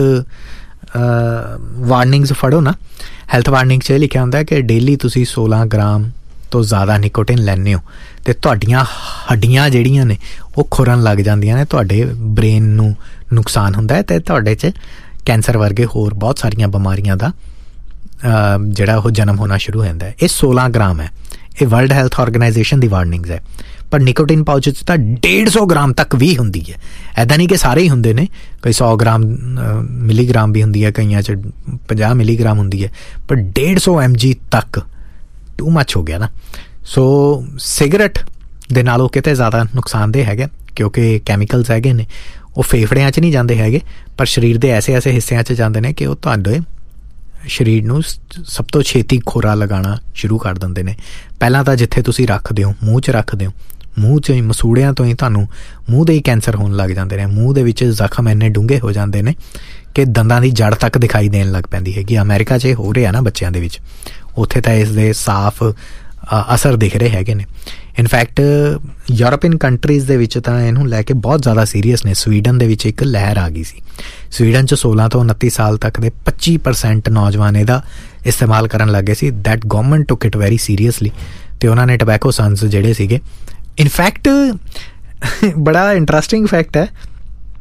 ਵਾਰਨਿੰਗਸ ਫੜੋ ਨਾ, ਹੈਲਥ ਵਾਰਨਿੰਗ 'ਚ ਇਹ ਲਿਖਿਆ ਹੁੰਦਾ ਕਿ ਡੇਲੀ ਤੁਸੀਂ 16 ਗ੍ਰਾਮ ਤੋਂ ਜ਼ਿਆਦਾ ਨਿਕੋਟਿਨ ਲੈਂਦੇ ਹੋ ਅਤੇ ਤੁਹਾਡੀਆਂ ਹੱਡੀਆਂ ਜਿਹੜੀਆਂ ਨੇ ਉਹ ਖੁਰਨ ਲੱਗ ਜਾਂਦੀਆਂ ਨੇ, ਤੁਹਾਡੇ ਬ੍ਰੇਨ ਨੂੰ ਨੁਕਸਾਨ ਹੁੰਦਾ ਹੈ ਅਤੇ ਤੁਹਾਡੇ 'ਚ ਕੈਂਸਰ ਵਰਗੇ ਹੋਰ ਬਹੁਤ ਸਾਰੀਆਂ ਬਿਮਾਰੀਆਂ ਦਾ ਜਿਹੜਾ ਉਹ ਜਨਮ ਹੋਣਾ ਸ਼ੁਰੂ ਹੋ ਜਾਂਦਾ ਹੈ। ਇਹ 16 ਗ੍ਰਾਮ ਹੈ, ਇਹ ਵਰਲਡ ਹੈਲਥ ਆਰਗੇਨਾਈਜੇਸ਼ਨ ਦੀ ਵਾਰਨਿੰਗਸ ਹੈ। ਪਰ ਨਿਕੋਟਿਨ ਪਾਊਚ 'ਚ ਤਾਂ 150 ਗ੍ਰਾਮ ਤੱਕ ਵੀ ਹੁੰਦੀ ਹੈ। ਇੱਦਾਂ ਨਹੀਂ ਕਿ ਸਾਰੇ ਹੀ ਹੁੰਦੇ ਨੇ, ਕਈ 100 ਗ੍ਰਾਮ ਮਿਲੀਗ੍ਰਾਮ ਵੀ ਹੁੰਦੀ ਹੈ, ਕਈਆਂ 'ਚ 50 ਮਿਲੀਗ੍ਰਾਮ ਹੁੰਦੀ ਹੈ, ਪਰ 150 mg ਤੱਕ ਟੂ ਮੱਚ ਹੋ ਗਿਆ ਨਾ। ਸੋ ਸਿਗਰਟ ਦੇ ਨਾਲੋਂ ਕਿਤੇ ਜ਼ਿਆਦਾ ਨੁਕਸਾਨਦੇਹ ਹੈਗਾ, ਕਿਉਂਕਿ ਕੈਮੀਕਲਸ ਹੈਗੇ ਨੇ ਉਹ ਫੇਫੜਿਆਂ 'ਚ ਨਹੀਂ ਜਾਂਦੇ ਹੈਗੇ, ਪਰ ਸਰੀਰ ਦੇ ਐਸੇ ਹਿੱਸਿਆਂ 'ਚ ਜਾਂਦੇ ਨੇ ਕਿ ਉਹ ਤੁਹਾਡੇ ਸਰੀਰ ਨੂੰ ਸਭ ਤੋਂ ਛੇਤੀ ਖੋਰਾ ਲਗਾਉਣਾ ਸ਼ੁਰੂ ਕਰ ਦਿੰਦੇ ਨੇ। ਪਹਿਲਾਂ ਤਾਂ ਜਿੱਥੇ ਤੁਸੀਂ ਰੱਖਦੇ ਹੋ, ਮੂੰਹ 'ਚ ਰੱਖਦੇ ਹੋ, ਮੂੰਹ 'ਚ ਹੀ ਮਸੂੜਿਆਂ ਤੋਂ ਹੀ ਤੁਹਾਨੂੰ ਮੂੰਹ ਦੇ ਹੀ ਕੈਂਸਰ ਹੋਣ ਲੱਗ ਜਾਂਦੇ ਨੇ। ਮੂੰਹ ਦੇ ਵਿੱਚ ਜ਼ਖਮ ਇੰਨੇ ਡੂੰਘੇ ਹੋ ਜਾਂਦੇ ਨੇ ਕਿ ਦੰਦਾਂ ਦੀ ਜੜ ਤੱਕ ਦਿਖਾਈ ਦੇਣ ਲੱਗ ਪੈਂਦੀ ਹੈਗੀ। ਅਮਰੀਕਾ 'ਚ ਇਹ ਹੋ ਰਿਹਾ ਨਾ ਬੱਚਿਆਂ ਦੇ ਵਿੱਚ, ਉੱਥੇ ਤਾਂ ਇਸ ਦੇ ਸਾਫ਼ ਅਸਰ ਦਿਖ ਰਹੇ ਹੈਗੇ ਨੇ। ਇਨਫੈਕਟ ਯੂਰਪੀਅਨ ਕੰਟਰੀਜ਼ ਦੇ ਵਿੱਚ ਤਾਂ ਇਹਨੂੰ ਲੈ ਕੇ ਬਹੁਤ ਜ਼ਿਆਦਾ ਸੀਰੀਅਸ ਨੇ। ਸਵੀਡਨ ਦੇ ਵਿੱਚ ਇੱਕ ਲਹਿਰ ਆ ਗਈ ਸੀ। ਸਵੀਡਨ 'ਚ 16 ਤੋਂ 29 ਸਾਲ ਤੱਕ ਦੇ 25% ਨੌਜਵਾਨ ਇਹਦਾ ਇਸਤੇਮਾਲ ਕਰਨ ਲੱਗ ਗਏ ਸੀ। That government took it very seriously, ਅਤੇ ਉਹਨਾਂ ਨੇ ਟਬੈਕੋ ਸਨਸ ਜਿਹੜੇ ਸੀਗੇ, ਇਨਫੈਕਟ ਬੜਾ ਇੰਟਰਸਟਿੰਗ ਫੈਕਟ ਹੈ,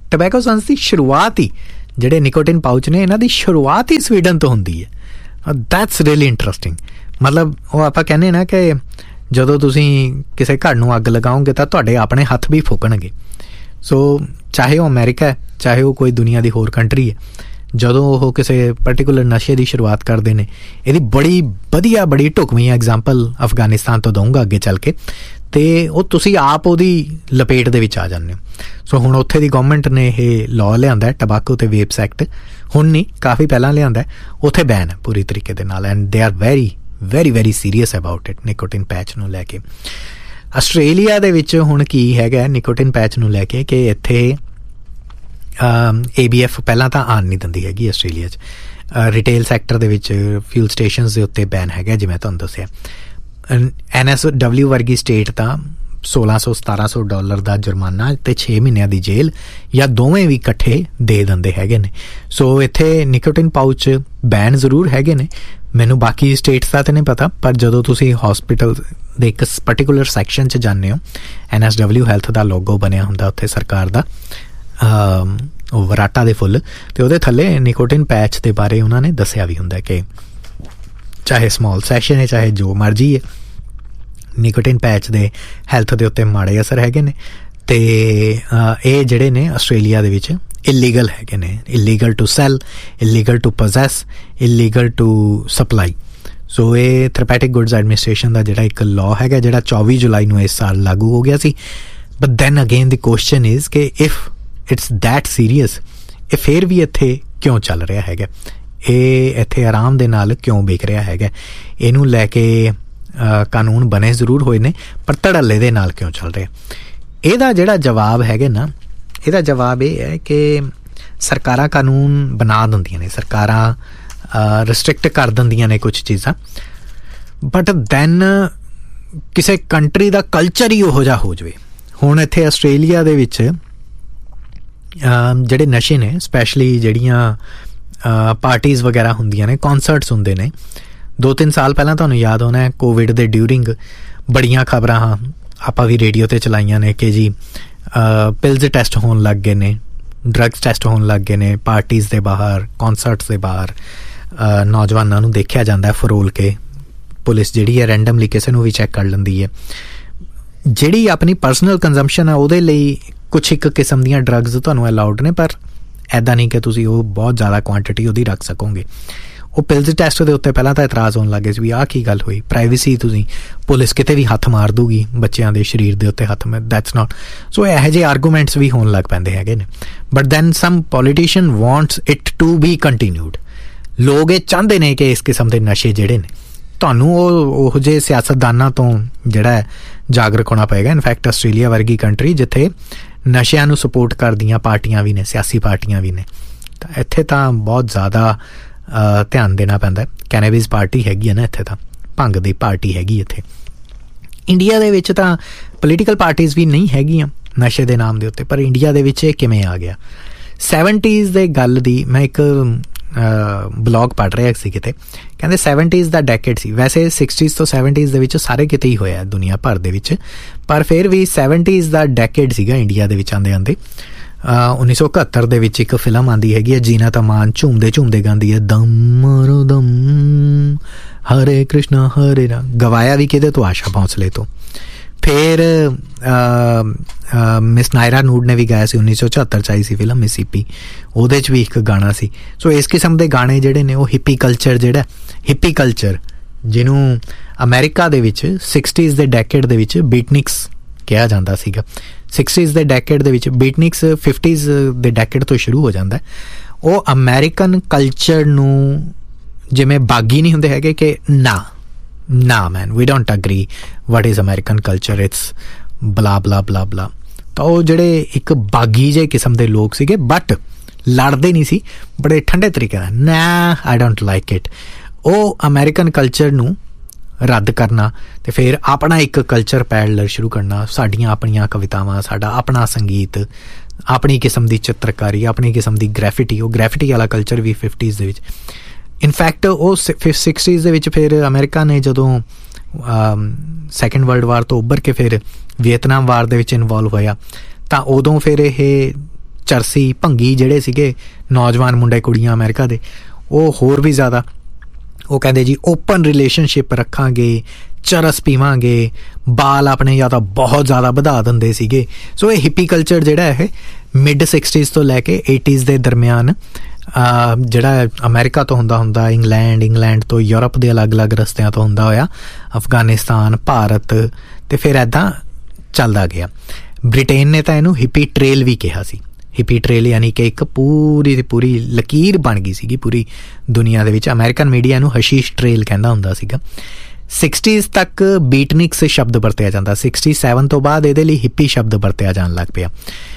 ਟਬੈਕੋ ਸੰਸ ਦੀ ਸ਼ੁਰੂਆਤ ਹੀ ਜਿਹੜੇ ਨਿਕੋਟਿਨ ਪਾਊਚ ਨੇ ਇਹਨਾਂ ਦੀ ਸ਼ੁਰੂਆਤ ਹੀ ਸਵੀਡਨ ਤੋਂ ਹੁੰਦੀ ਹੈ। That's really interesting. ਮਤਲਬ ਉਹ ਆਪਾਂ ਕਹਿੰਦੇ ਨਾ ਕਿ ਜਦੋਂ ਤੁਸੀਂ ਕਿਸੇ ਘਰ ਨੂੰ ਅੱਗ ਲਗਾਓਗੇ ਤਾਂ ਤੁਹਾਡੇ ਆਪਣੇ ਹੱਥ ਵੀ ਫੂਕਣਗੇ। ਸੋ ਚਾਹੇ ਉਹ ਅਮਰੀਕਾ ਹੈ, ਚਾਹੇ ਉਹ ਕੋਈ ਦੁਨੀਆ ਦੀ ਹੋਰ ਕੰਟਰੀ ਹੈ, ਜਦੋਂ ਉਹ ਕਿਸੇ ਪਰਟੀਕੂਲਰ ਨਸ਼ੇ ਦੀ ਸ਼ੁਰੂਆਤ ਕਰਦੇ ਨੇ, ਇਹਦੀ ਬੜੀ ਵਧੀਆ ਬੜੀ ਢੁਕਵੀਂ ਐਗਜ਼ਾਮਪਲ ਅਫਗਾਨਿਸਤਾਨ ਤੋਂ ਦਊਂਗਾ ਅੱਗੇ ਚੱਲ ਕੇ, ਅਤੇ ਉਹ ਤੁਸੀਂ ਆਪ ਉਹਦੀ ਲਪੇਟ ਦੇ ਵਿੱਚ ਆ ਜਾਂਦੇ ਹੋ। ਸੋ ਹੁਣ ਉੱਥੇ ਦੀ ਗੌਰਮੈਂਟ ਨੇ ਇਹ ਲਾਅ ਲਿਆਂਦਾ ਟਬਾਕੋ ਅਤੇ ਵੇਪਸ ਐਕਟ, ਹੁਣ ਨਹੀਂ ਕਾਫੀ ਪਹਿਲਾਂ ਲਿਆਂਦਾ, ਉੱਥੇ ਬੈਨ ਹੈ ਪੂਰੀ ਤਰੀਕੇ ਦੇ ਨਾਲ, and they are very very very serious about it nicotine patch ਨੂੰ ਲੈ ਕੇ। ਆਸਟ੍ਰੇਲੀਆ ਦੇ ਵਿੱਚ ਹੁਣ ਕੀ ਹੈਗਾ ਨਿਕੋਟਿਨ ਪੈਚ ਨੂੰ ਲੈ ਕੇ ਕਿ ਇੱਥੇ ABF ਪਹਿਲਾਂ ਤਾਂ ਆਉਣ ਨਹੀਂ ਦਿੰਦੀ ਹੈਗੀ ਆਸਟ੍ਰੇਲੀਆ 'ਚ। ਰਿਟੇਲ ਸੈਕਟਰ ਦੇ ਵਿੱਚ ਫਿਊਲ ਸਟੇਸ਼ਨਸ ਦੇ ਉੱਤੇ ਬੈਨ ਹੈਗਾ ਜਿਵੇਂ ਤੁਹਾਨੂੰ ਦੱਸਿਆ। NSW ਵਰਗੀ ਸਟੇਟ ਤਾਂ $1,600-1,700 ਦਾ ਜੁਰਮਾਨਾ ਅਤੇ 6 ਮਹੀਨਿਆਂ ਦੀ ਜੇਲ੍ਹ ਜਾਂ ਦੋਵੇਂ ਵੀ ਇਕੱਠੇ ਦੇ ਦਿੰਦੇ ਹੈਗੇ ਨੇ। ਸੋ ਇੱਥੇ ਨਿਕੋਟਿਨ ਪਾਊਚ ਬੈਨ ਜ਼ਰੂਰ ਹੈਗੇ ਨੇ, ਮੈਨੂੰ ਬਾਕੀ ਸਟੇਟਸ ਦਾ ਤਾਂ ਨਹੀਂ ਪਤਾ, ਪਰ ਜਦੋਂ ਤੁਸੀਂ ਹੌਸਪੀਟਲ ਦੇ ਇੱਕ ਪਰਟੀਕੂਲਰ ਸੈਕਸ਼ਨ 'ਚ ਜਾਂਦੇ ਹੋ, NSW ਹੈਲਥ ਦਾ ਲੋਗੋ ਬਣਿਆ ਹੁੰਦਾ ਉੱਥੇ ਸਰਕਾਰ ਦਾ, ਉਹ ਵਰਾਟਾ ਦੇ ਫੁੱਲ, ਅਤੇ ਉਹਦੇ ਥੱਲੇ ਨਿਕੋਟਿਨ ਪੈਚ ਦੇ ਬਾਰੇ ਉਹਨਾਂ ਨੇ ਦੱਸਿਆ ਵੀ ਹੁੰਦਾ ਕਿ ਚਾਹੇ ਸਮੌਲ ਸੈਸ਼ਨ ਹੈ ਚਾਹੇ ਜੋ ਮਰਜ਼ੀ ਹੈ, ਨਿਕੋਟਿਨ ਪੈਚ ਦੇ ਹੈਲਥ ਦੇ ਉੱਤੇ ਮਾੜੇ ਅਸਰ ਹੈਗੇ ਨੇ। ਅਤੇ ਇਹ ਜਿਹੜੇ ਨੇ ਆਸਟ੍ਰੇਲੀਆ ਦੇ ਵਿੱਚ ਇਲੀਗਲ ਹੈਗੇ ਨੇ, illegal to cell, illegal to possess, illegal to supply. ਸੋ ਇਹ ਥੈਰੇਪੈਟਿਕ ਗੁੱਡਸ ਐਡਮਿਨਿਸਟ੍ਰੇਸ਼ਨ ਦਾ ਜਿਹੜਾ ਇੱਕ ਲਾਅ ਹੈਗਾ ਜਿਹੜਾ 24 ਜੁਲਾਈ ਨੂੰ ਇਸ ਸਾਲ ਲਾਗੂ ਹੋ ਗਿਆ ਸੀ। But then again the question is ਕਿ ਇਫ ਇਟਸ ਦੈਟ ਸੀਰੀਅਸ, ਇਹ ਫਿਰ ਵੀ ਇੱਥੇ ਕਿਉਂ ਚੱਲ ਰਿਹਾ ਹੈਗਾ, ਇਹ ਇੱਥੇ ਆਰਾਮ ਦੇ ਨਾਲ ਕਿਉਂ ਵਿਕ ਰਿਹਾ ਹੈਗਾ, ਇਹਨੂੰ ਲੈ ਕੇ ਕਾਨੂੰਨ ਬਣੇ ਜ਼ਰੂਰ ਹੋਏ ਨੇ, ਪਰ ਧੜੱਲੇ ਦੇ ਨਾਲ ਕਿਉਂ ਚੱਲ ਰਿਹਾ? ਇਹਦਾ ਜਿਹੜਾ ਜਵਾਬ ਹੈਗਾ ਨਾ, ਇਹਦਾ ਜਵਾਬ ਇਹ ਹੈ ਕਿ ਸਰਕਾਰਾਂ ਕਾਨੂੰਨ ਬਣਾ ਦਿੰਦੀਆਂ ਨੇ, ਸਰਕਾਰਾਂ ਰਿਸਟ੍ਰਿਕਟ ਕਰ ਦਿੰਦੀਆਂ ਨੇ ਕੁਛ ਚੀਜ਼ਾਂ, ਬਟ ਦੈਨ ਕਿਸੇ ਕੰਟਰੀ ਦਾ ਕਲਚਰ ਹੀ ਉਹੋ ਜਿਹਾ ਹੋ ਜਾਵੇ। ਹੁਣ ਇੱਥੇ ਆਸਟ੍ਰੇਲੀਆ ਦੇ ਵਿੱਚ ਜਿਹੜੇ ਨਸ਼ੇ ਨੇ, ਸਪੈਸ਼ਲੀ ਜਿਹੜੀਆਂ ਪਾਰਟੀਜ਼ ਵਗੈਰਾ ਹੁੰਦੀਆਂ ਨੇ, ਕੌਨਸਰਟਸ ਹੁੰਦੇ ਨੇ, 2-3 ਸਾਲ ਪਹਿਲਾਂ ਤੁਹਾਨੂੰ ਯਾਦ ਹੋਣਾ ਹੈ ਕੋਵਿਡ ਦੇ ਡਿਊਰਿੰਗ ਬੜੀਆਂ ਖਬਰਾਂ ਆਪਾਂ ਵੀ ਰੇਡੀਓ 'ਤੇ ਚਲਾਈਆਂ ਨੇ ਕਿ ਜੀ ਪਿਲਜ਼ ਟੈਸਟ ਹੋਣ ਲੱਗ ਗਏ ਨੇ, ਡਰੱਗਸ ਟੈਸਟ ਹੋਣ ਲੱਗ ਗਏ ਨੇ, ਪਾਰਟੀਜ਼ ਦੇ ਬਾਹਰ, ਕੌਨਸਰਟਸ ਦੇ ਬਾਹਰ ਨੌਜਵਾਨਾਂ ਨੂੰ ਦੇਖਿਆ ਜਾਂਦਾ ਫਰੋਲ ਕੇ, ਪੁਲਿਸ ਜਿਹੜੀ ਹੈ ਰੈਂਡਮਲੀ ਕਿਸੇ ਨੂੰ ਵੀ ਚੈੱਕ ਕਰ ਲੈਂਦੀ ਹੈ। ਜਿਹੜੀ ਆਪਣੀ ਪਰਸਨਲ ਕੰਜ਼ੰਪਸ਼ਨ ਹੈ ਉਹਦੇ ਲਈ ਕੁਛ ਇੱਕ ਕਿਸਮ ਦੀਆਂ ਡਰੱਗਸ ਤੁਹਾਨੂੰ ਅਲਾਊਡ ਨੇ, ਪਰ ਇੱਦਾਂ ਨਹੀਂ ਕਿ ਤੁਸੀਂ ਉਹ ਬਹੁਤ ਜ਼ਿਆਦਾ ਕੁਆਂਟਿਟੀ ਉਹਦੀ ਰੱਖ ਸਕੋਗੇ। ਉਹ ਪਿਲਜ਼ ਟੈਸਟ ਦੇ ਉੱਤੇ ਪਹਿਲਾਂ ਤਾਂ ਇਤਰਾਜ਼ ਹੋਣ ਲੱਗੇ ਸੀ ਵੀ ਆਹ ਕੀ ਗੱਲ ਹੋਈ, ਪ੍ਰਾਈਵੇਸੀ, ਤੁਸੀਂ ਪੁਲਿਸ ਕਿਤੇ ਵੀ ਹੱਥ ਮਾਰ ਦੂਗੀ ਬੱਚਿਆਂ ਦੇ ਸਰੀਰ ਦੇ ਉੱਤੇ ਹੱਥ, ਦੈਟਸ ਨਾਟ ਸੋ। ਇਹੋ ਜਿਹੇ ਆਰਗੂਮੈਂਟਸ ਵੀ ਹੋਣ ਲੱਗ ਪੈਂਦੇ ਹੈਗੇ ਨੇ, but then sum politician wants it to be continued. ਲੋਕ ਇਹ ਚਾਹੁੰਦੇ ਨੇ ਕਿ ਇਸ ਕਿਸਮ ਦੇ ਨਸ਼ੇ ਜਿਹੜੇ ਨੇ, ਤੁਹਾਨੂੰ ਉਹ ਜਿਹੇ ਸਿਆਸਤਦਾਨਾਂ ਤੋਂ ਜਿਹੜਾ ਹੈ ਜਾਗਰੂਕ ਹੋਣਾ ਪਏਗਾ। ਇਨਫੈਕਟ ਆਸਟ੍ਰੇਲੀਆ ਵਰਗੀ ਕੰਟਰੀ ਜਿੱਥੇ ਨਸ਼ਿਆਂ ਨੂੰ ਸਪੋਰਟ ਕਰਦੀਆਂ ਪਾਰਟੀਆਂ ਵੀ ਨੇ, ਸਿਆਸੀ ਪਾਰਟੀਆਂ ਵੀ ਨੇ, ਤਾਂ ਇੱਥੇ ਤਾਂ ਬਹੁਤ ਜ਼ਿਆਦਾ ਧਿਆਨ ਦੇਣਾ ਪੈਂਦਾ। ਕੈਨੇਬਿਸ ਪਾਰਟੀ ਹੈਗੀ ਹੈ ਨਾ ਇੱਥੇ, ਤਾਂ ਭੰਗ ਦੀ ਪਾਰਟੀ ਹੈਗੀ ਇੱਥੇ। ਇੰਡੀਆ ਦੇ ਵਿੱਚ ਤਾਂ ਪੋਲੀਟੀਕਲ ਪਾਰਟੀਜ਼ ਵੀ ਨਹੀਂ ਹੈਗੀਆਂ ਨਸ਼ੇ ਦੇ ਨਾਮ ਦੇ ਉੱਤੇ, ਪਰ ਇੰਡੀਆ ਦੇ ਵਿੱਚ ਇਹ ਕਿਵੇਂ ਆ ਗਿਆ? 70s ਦੇ ਗੱਲ ਦੀ ਮੈਂ ਇੱਕ ਬਲੌਗ ਪੜ੍ਹ ਰਿਹਾ ਸੀ ਕਿਤੇ, ਕਹਿੰਦੇ 70s ਦਾ ਡੈਕੇਡ ਸੀ। ਵੈਸੇ 60s ਤੋਂ 70s ਦੇ ਵਿੱਚ ਸਾਰੇ ਕਿਤੇ ਹੀ ਹੋਇਆ ਦੁਨੀਆ ਭਰ ਦੇ ਵਿੱਚ, ਪਰ ਫਿਰ ਵੀ 70s ਦਾ ਡੈਕੇਡ ਸੀਗਾ ਇੰਡੀਆ ਦੇ ਵਿੱਚ ਆਉਂਦੇ ਆਉਂਦੇ। 1971 ਦੇ ਵਿੱਚ ਇੱਕ ਫਿਲਮ ਆਉਂਦੀ ਹੈਗੀ ਹੈ, ਜੀਨਤ ਅਮਾਨ ਝੂਮਦੇ ਝੂਮਦੇ ਗਾਉਂਦੀ ਹੈ ਦਮ ਮਾਰੋ ਦਮ ਹਰੇ ਕ੍ਰਿਸ਼ਨਾ ਹਰੇ ਰਾਮ, ਗਵਾਇਆ ਵੀ ਕਿਹਦੇ ਤੋਂ? ਆਸ਼ਾ ਭੋਂਸਲੇ ਤੋਂ। ਫਿਰ ਮਿਸ ਨਾਇਰਾ ਨੂਡ ਨੇ ਵੀ ਗਾਇਆ ਸੀ, 1974 'ਚ ਆਈ ਸੀ ਫਿਲਮ ਮਿਸੀਪੀ, ਉਹਦੇ 'ਚ ਵੀ ਇੱਕ ਗਾਣਾ ਸੀ। ਸੋ ਇਸ ਕਿਸਮ ਦੇ ਗਾਣੇ ਜਿਹੜੇ ਨੇ ਉਹ ਹਿੱਪੀ ਕਲਚਰ, ਜਿਹੜਾ ਹਿੱਪੀ ਕਲਚਰ ਜਿਹਨੂੰ ਅਮਰੀਕਾ ਦੇ ਵਿੱਚ 60s ਦੇ ਡੈਕੇਡ ਦੇ ਵਿੱਚ ਬੀਟਨਿਕਸ ਕਿਹਾ ਜਾਂਦਾ ਸੀਗਾ। 60s ਦੇ ਡੈਕੇਡ ਦੇ ਵਿੱਚ ਬੀਟਨਿਕਸ 50s ਦੇ ਡੈਕੇਡ ਤੋਂ ਸ਼ੁਰੂ ਹੋ ਜਾਂਦਾ। ਉਹ ਅਮਰੀਕਨ ਕਲਚਰ ਨੂੰ ਜਿਵੇਂ ਬਾਗੀ ਨਹੀਂ ਹੁੰਦੇ ਹੈਗੇ ਕਿ ਨਾ ਮੈਨ ਵੀ don't agree what is American culture, it's ਬਲਾ ਬਲਾ ਬਲਾ ਬਲਾ। ਤਾਂ ਉਹ ਜਿਹੜੇ ਇੱਕ ਬਾਗੀ ਜਿਹੇ ਕਿਸਮ ਦੇ ਲੋਕ ਸੀਗੇ, ਬਟ ਲੜਦੇ ਨਹੀਂ ਸੀ, ਬੜੇ ਠੰਡੇ ਤਰੀਕੇ ਨਾਲ, ਨਾ ਆਈ ਡੋਂਟ ਲਾਈਕ ਇਟ। ਉਹ ਅਮਰੀਕਨ ਕਲਚਰ ਨੂੰ ਰੱਦ ਕਰਨਾ ਅਤੇ ਫਿਰ ਆਪਣਾ ਇੱਕ ਕਲਚਰ ਪੈਰਲਰ ਸ਼ੁਰੂ ਕਰਨਾ, ਸਾਡੀਆਂ ਆਪਣੀਆਂ ਕਵਿਤਾਵਾਂ, ਸਾਡਾ ਆਪਣਾ ਸੰਗੀਤ, ਆਪਣੀ ਕਿਸਮ ਦੀ ਚਿੱਤਰਕਾਰੀ, ਆਪਣੀ ਕਿਸਮ ਦੀ ਗ੍ਰੈਫਿਟੀ। ਉਹ ਗ੍ਰੈਫਿਟੀ ਵਾਲਾ ਕਲਚਰ ਵੀ 50s ਦੇ ਵਿੱਚ। ਇਨਫੈਕਟ ਉਹ 60s ਦੇ ਵਿੱਚ ਫਿਰ ਅਮਰੀਕਾ ਨੇ ਜਦੋਂ ਸੈਕਿੰਡ ਵਰਲਡ ਵਾਰ ਤੋਂ ਉੱਭਰ ਕੇ ਫਿਰ ਵੀਅਤਨਾਮ ਵਾਰ ਦੇ ਵਿੱਚ ਇਨਵੋਲਵ ਹੋਇਆ, ਤਾਂ ਉਦੋਂ ਫਿਰ ਇਹ ਚਰਸੀ ਭੰਗੀ ਜਿਹੜੇ ਸੀਗੇ ਨੌਜਵਾਨ ਮੁੰਡੇ ਕੁੜੀਆਂ ਅਮਰੀਕਾ ਦੇ, ਉਹ ਹੋਰ ਵੀ ਜ਼ਿਆਦਾ ਉਹ ਕਹਿੰਦੇ ਜੀ ਓਪਨ ਰਿਲੇਸ਼ਨਸ਼ਿਪ ਰੱਖਾਂਗੇ, ਚਰਸ ਪੀਵਾਂਗੇ, ਬਾਲ ਆਪਣੇ ਜਾਂ ਤਾਂ ਬਹੁਤ ਜ਼ਿਆਦਾ ਵਧਾ ਦਿੰਦੇ ਸੀਗੇ। ਸੋ ਇਹ ਹਿੱਪੀ ਕਲਚਰ ਜਿਹੜਾ ਇਹ ਮਿਡ 60s ਤੋਂ ਲੈ ਕੇ 80s ਦੇ ਦਰਮਿਆਨ ਜਿਹੜਾ ਅਮਰੀਕਾ ਤੋਂ ਹੁੰਦਾ ਇੰਗਲੈਂਡ ਤੋਂ ਯੂਰਪ ਦੇ ਅਲੱਗ-ਅਲੱਗ ਰਸਤਿਆਂ ਤੋਂ ਹੁੰਦਾ ਹੋਇਆ ਅਫਗਾਨਿਸਤਾਨ, ਭਾਰਤ, ਅਤੇ ਫਿਰ ਇੱਦਾਂ ਚੱਲਦਾ ਗਿਆ। ਬ੍ਰਿਟੇਨ ਨੇ ਤਾਂ ਇਹਨੂੰ ਹਿੱਪੀ ਟ੍ਰੇਲ ਵੀ ਕਿਹਾ ਸੀ। ਹਿੱਪੀ ਟ੍ਰੇਲ ਯਾਨੀ ਕਿ ਇੱਕ ਪੂਰੀ ਦੀ ਪੂਰੀ ਲਕੀਰ ਬਣ ਗਈ ਸੀਗੀ ਪੂਰੀ ਦੁਨੀਆ ਦੇ ਵਿੱਚ। ਅਮਰੀਕਨ ਮੀਡੀਆ ਨੂੰ ਹਸ਼ੀਸ਼ ਟ੍ਰੇਲ ਕਹਿੰਦਾ ਹੁੰਦਾ ਸੀਗਾ। 60s ਤੱਕ ਬੀਟਨਿਕਸ ਸ਼ਬਦ ਵਰਤਿਆ ਜਾਂਦਾ, 67 ਤੋਂ ਬਾਅਦ ਇਹਦੇ ਲਈ ਹਿੱਪੀ ਸ਼ਬਦ ਵਰਤਿਆ ਜਾਣ ਲੱਗ ਪਿਆ।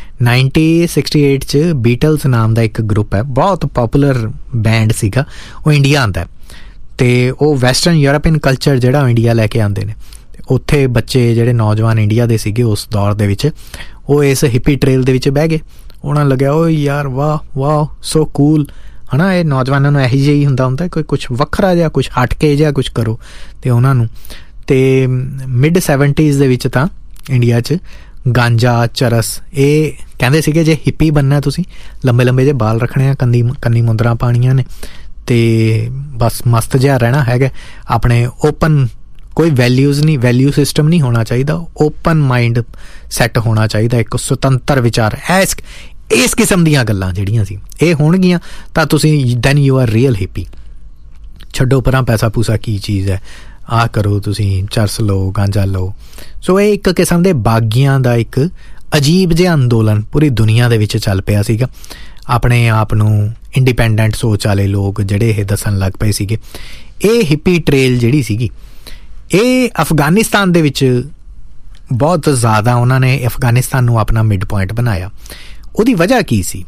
1968 'ਚ ਬੀਟਲਸ ਨਾਮ ਦਾ ਇੱਕ ਗਰੁੱਪ ਹੈ, ਬਹੁਤ ਪੋਪੂਲਰ ਬੈਂਡ ਸੀਗਾ, ਉਹ ਇੰਡੀਆ ਆਉਂਦਾ ਅਤੇ ਉਹ ਵੈਸਟਰਨ ਯੂਰਪੀਅਨ ਕਲਚਰ ਜਿਹੜਾ ਇੰਡੀਆ ਲੈ ਕੇ ਆਉਂਦੇ ਨੇ। ਉੱਥੇ ਬੱਚੇ ਜਿਹੜੇ ਨੌਜਵਾਨ ਇੰਡੀਆ ਦੇ ਸੀਗੇ ਉਸ ਦੌਰ ਦੇ ਵਿੱਚ, ਉਹ ਇਸ ਹਿੱਪੀ ਟ੍ਰੇਲ ਦੇ ਵਿੱਚ ਬਹਿ ਗਏ। ਉਹਨਾਂ ਨੂੰ ਲੱਗਿਆ ਓ ਯਾਰ ਵਾਹ ਸੋ ਕੂਲ, ਹੈ ਨਾ, ਇਹ ਨੌਜਵਾਨਾਂ ਨੂੰ ਇਹੋ ਜਿਹਾ ਹੀ ਹੁੰਦਾ ਕੋਈ ਕੁਛ ਵੱਖਰਾ ਜਿਹਾ, ਕੁਛ ਹਟ ਕੇ ਜਿਹਾ ਕੁਛ ਕਰੋ। ਅਤੇ ਉਹਨਾਂ ਨੂੰ ਅਤੇ ਮਿਡ 70s ਦੇ ਵਿੱਚ ਤਾਂ ਇੰਡੀਆ 'ਚ ਗਾਂਜਾ, ਚਰਸ, ਇਹ ਕਹਿੰਦੇ ਸੀਗੇ ਜੇ ਹਿੱਪੀ ਬਣਨਾ ਤੁਸੀਂ ਲੰਬੇ ਲੰਬੇ ਜਿਹੇ ਬਾਲ ਰੱਖਣੇ ਆ, ਕੰਨੀ ਮੁੰਦਰਾਂ ਪਾਉਣੀਆਂ ਨੇ, ਅਤੇ ਬਸ ਮਸਤ ਜਿਹਾ ਰਹਿਣਾ ਹੈਗਾ। ਆਪਣੇ ਓਪਨ ਕੋਈ ਵੈਲਿਊ ਸਿਸਟਮ ਨਹੀਂ ਹੋਣਾ ਚਾਹੀਦਾ, ਓਪਨ ਮਾਈਂਡ ਸੈੱਟ ਹੋਣਾ ਚਾਹੀਦਾ, ਇੱਕ ਸੁਤੰਤਰ ਵਿਚਾਰ। ਇਸ ਕਿਸਮ ਦੀਆਂ ਗੱਲਾਂ ਜਿਹੜੀਆਂ ਸੀ ਇਹ ਹੋਣਗੀਆਂ ਤਾਂ ਤੁਸੀਂ then you are real hippie. ਛੱਡੋ ਪਰਾਂ ਪੈਸਾ ਪੂਸਾ ਕੀ ਚੀਜ਼ ਹੈ, ਆਹ ਕਰੋ ਤੁਸੀਂ, ਚਰਸ ਲਓ, ਗਾਂਜਾ ਲਓ। ਸੋ ਇਹ ਇੱਕ ਕਿਸਮ ਦੇ ਬਾਗੀਆਂ ਦਾ ਇੱਕ ਅਜੀਬ ਜਿਹਾ ਅੰਦੋਲਨ ਪੂਰੀ ਦੁਨੀਆ ਦੇ ਵਿੱਚ ਚੱਲ ਪਿਆ ਸੀਗਾ। ਆਪਣੇ ਆਪ ਨੂੰ ਇੰਡੀਪੈਂਡੈਂਟ ਸੋਚ ਵਾਲੇ ਲੋਕ ਜਿਹੜੇ ਇਹ ਦੱਸਣ ਲੱਗ ਪਏ ਸੀਗੇ। ਇਹ ਹਿੱਪੀ ਟ੍ਰੇਲ ਜਿਹੜੀ ਸੀਗੀ ਇਹ ਅਫਗਾਨਿਸਤਾਨ ਦੇ ਵਿੱਚ ਬਹੁਤ ਜ਼ਿਆਦਾ ਉਹਨਾਂ ਨੇ ਅਫਗਾਨਿਸਤਾਨ ਨੂੰ ਆਪਣਾ ਮਿਡ ਪੁਆਇੰਟ ਬਣਾਇਆ। ਉਹਦੀ ਵਜ੍ਹਾ ਕੀ ਸੀ?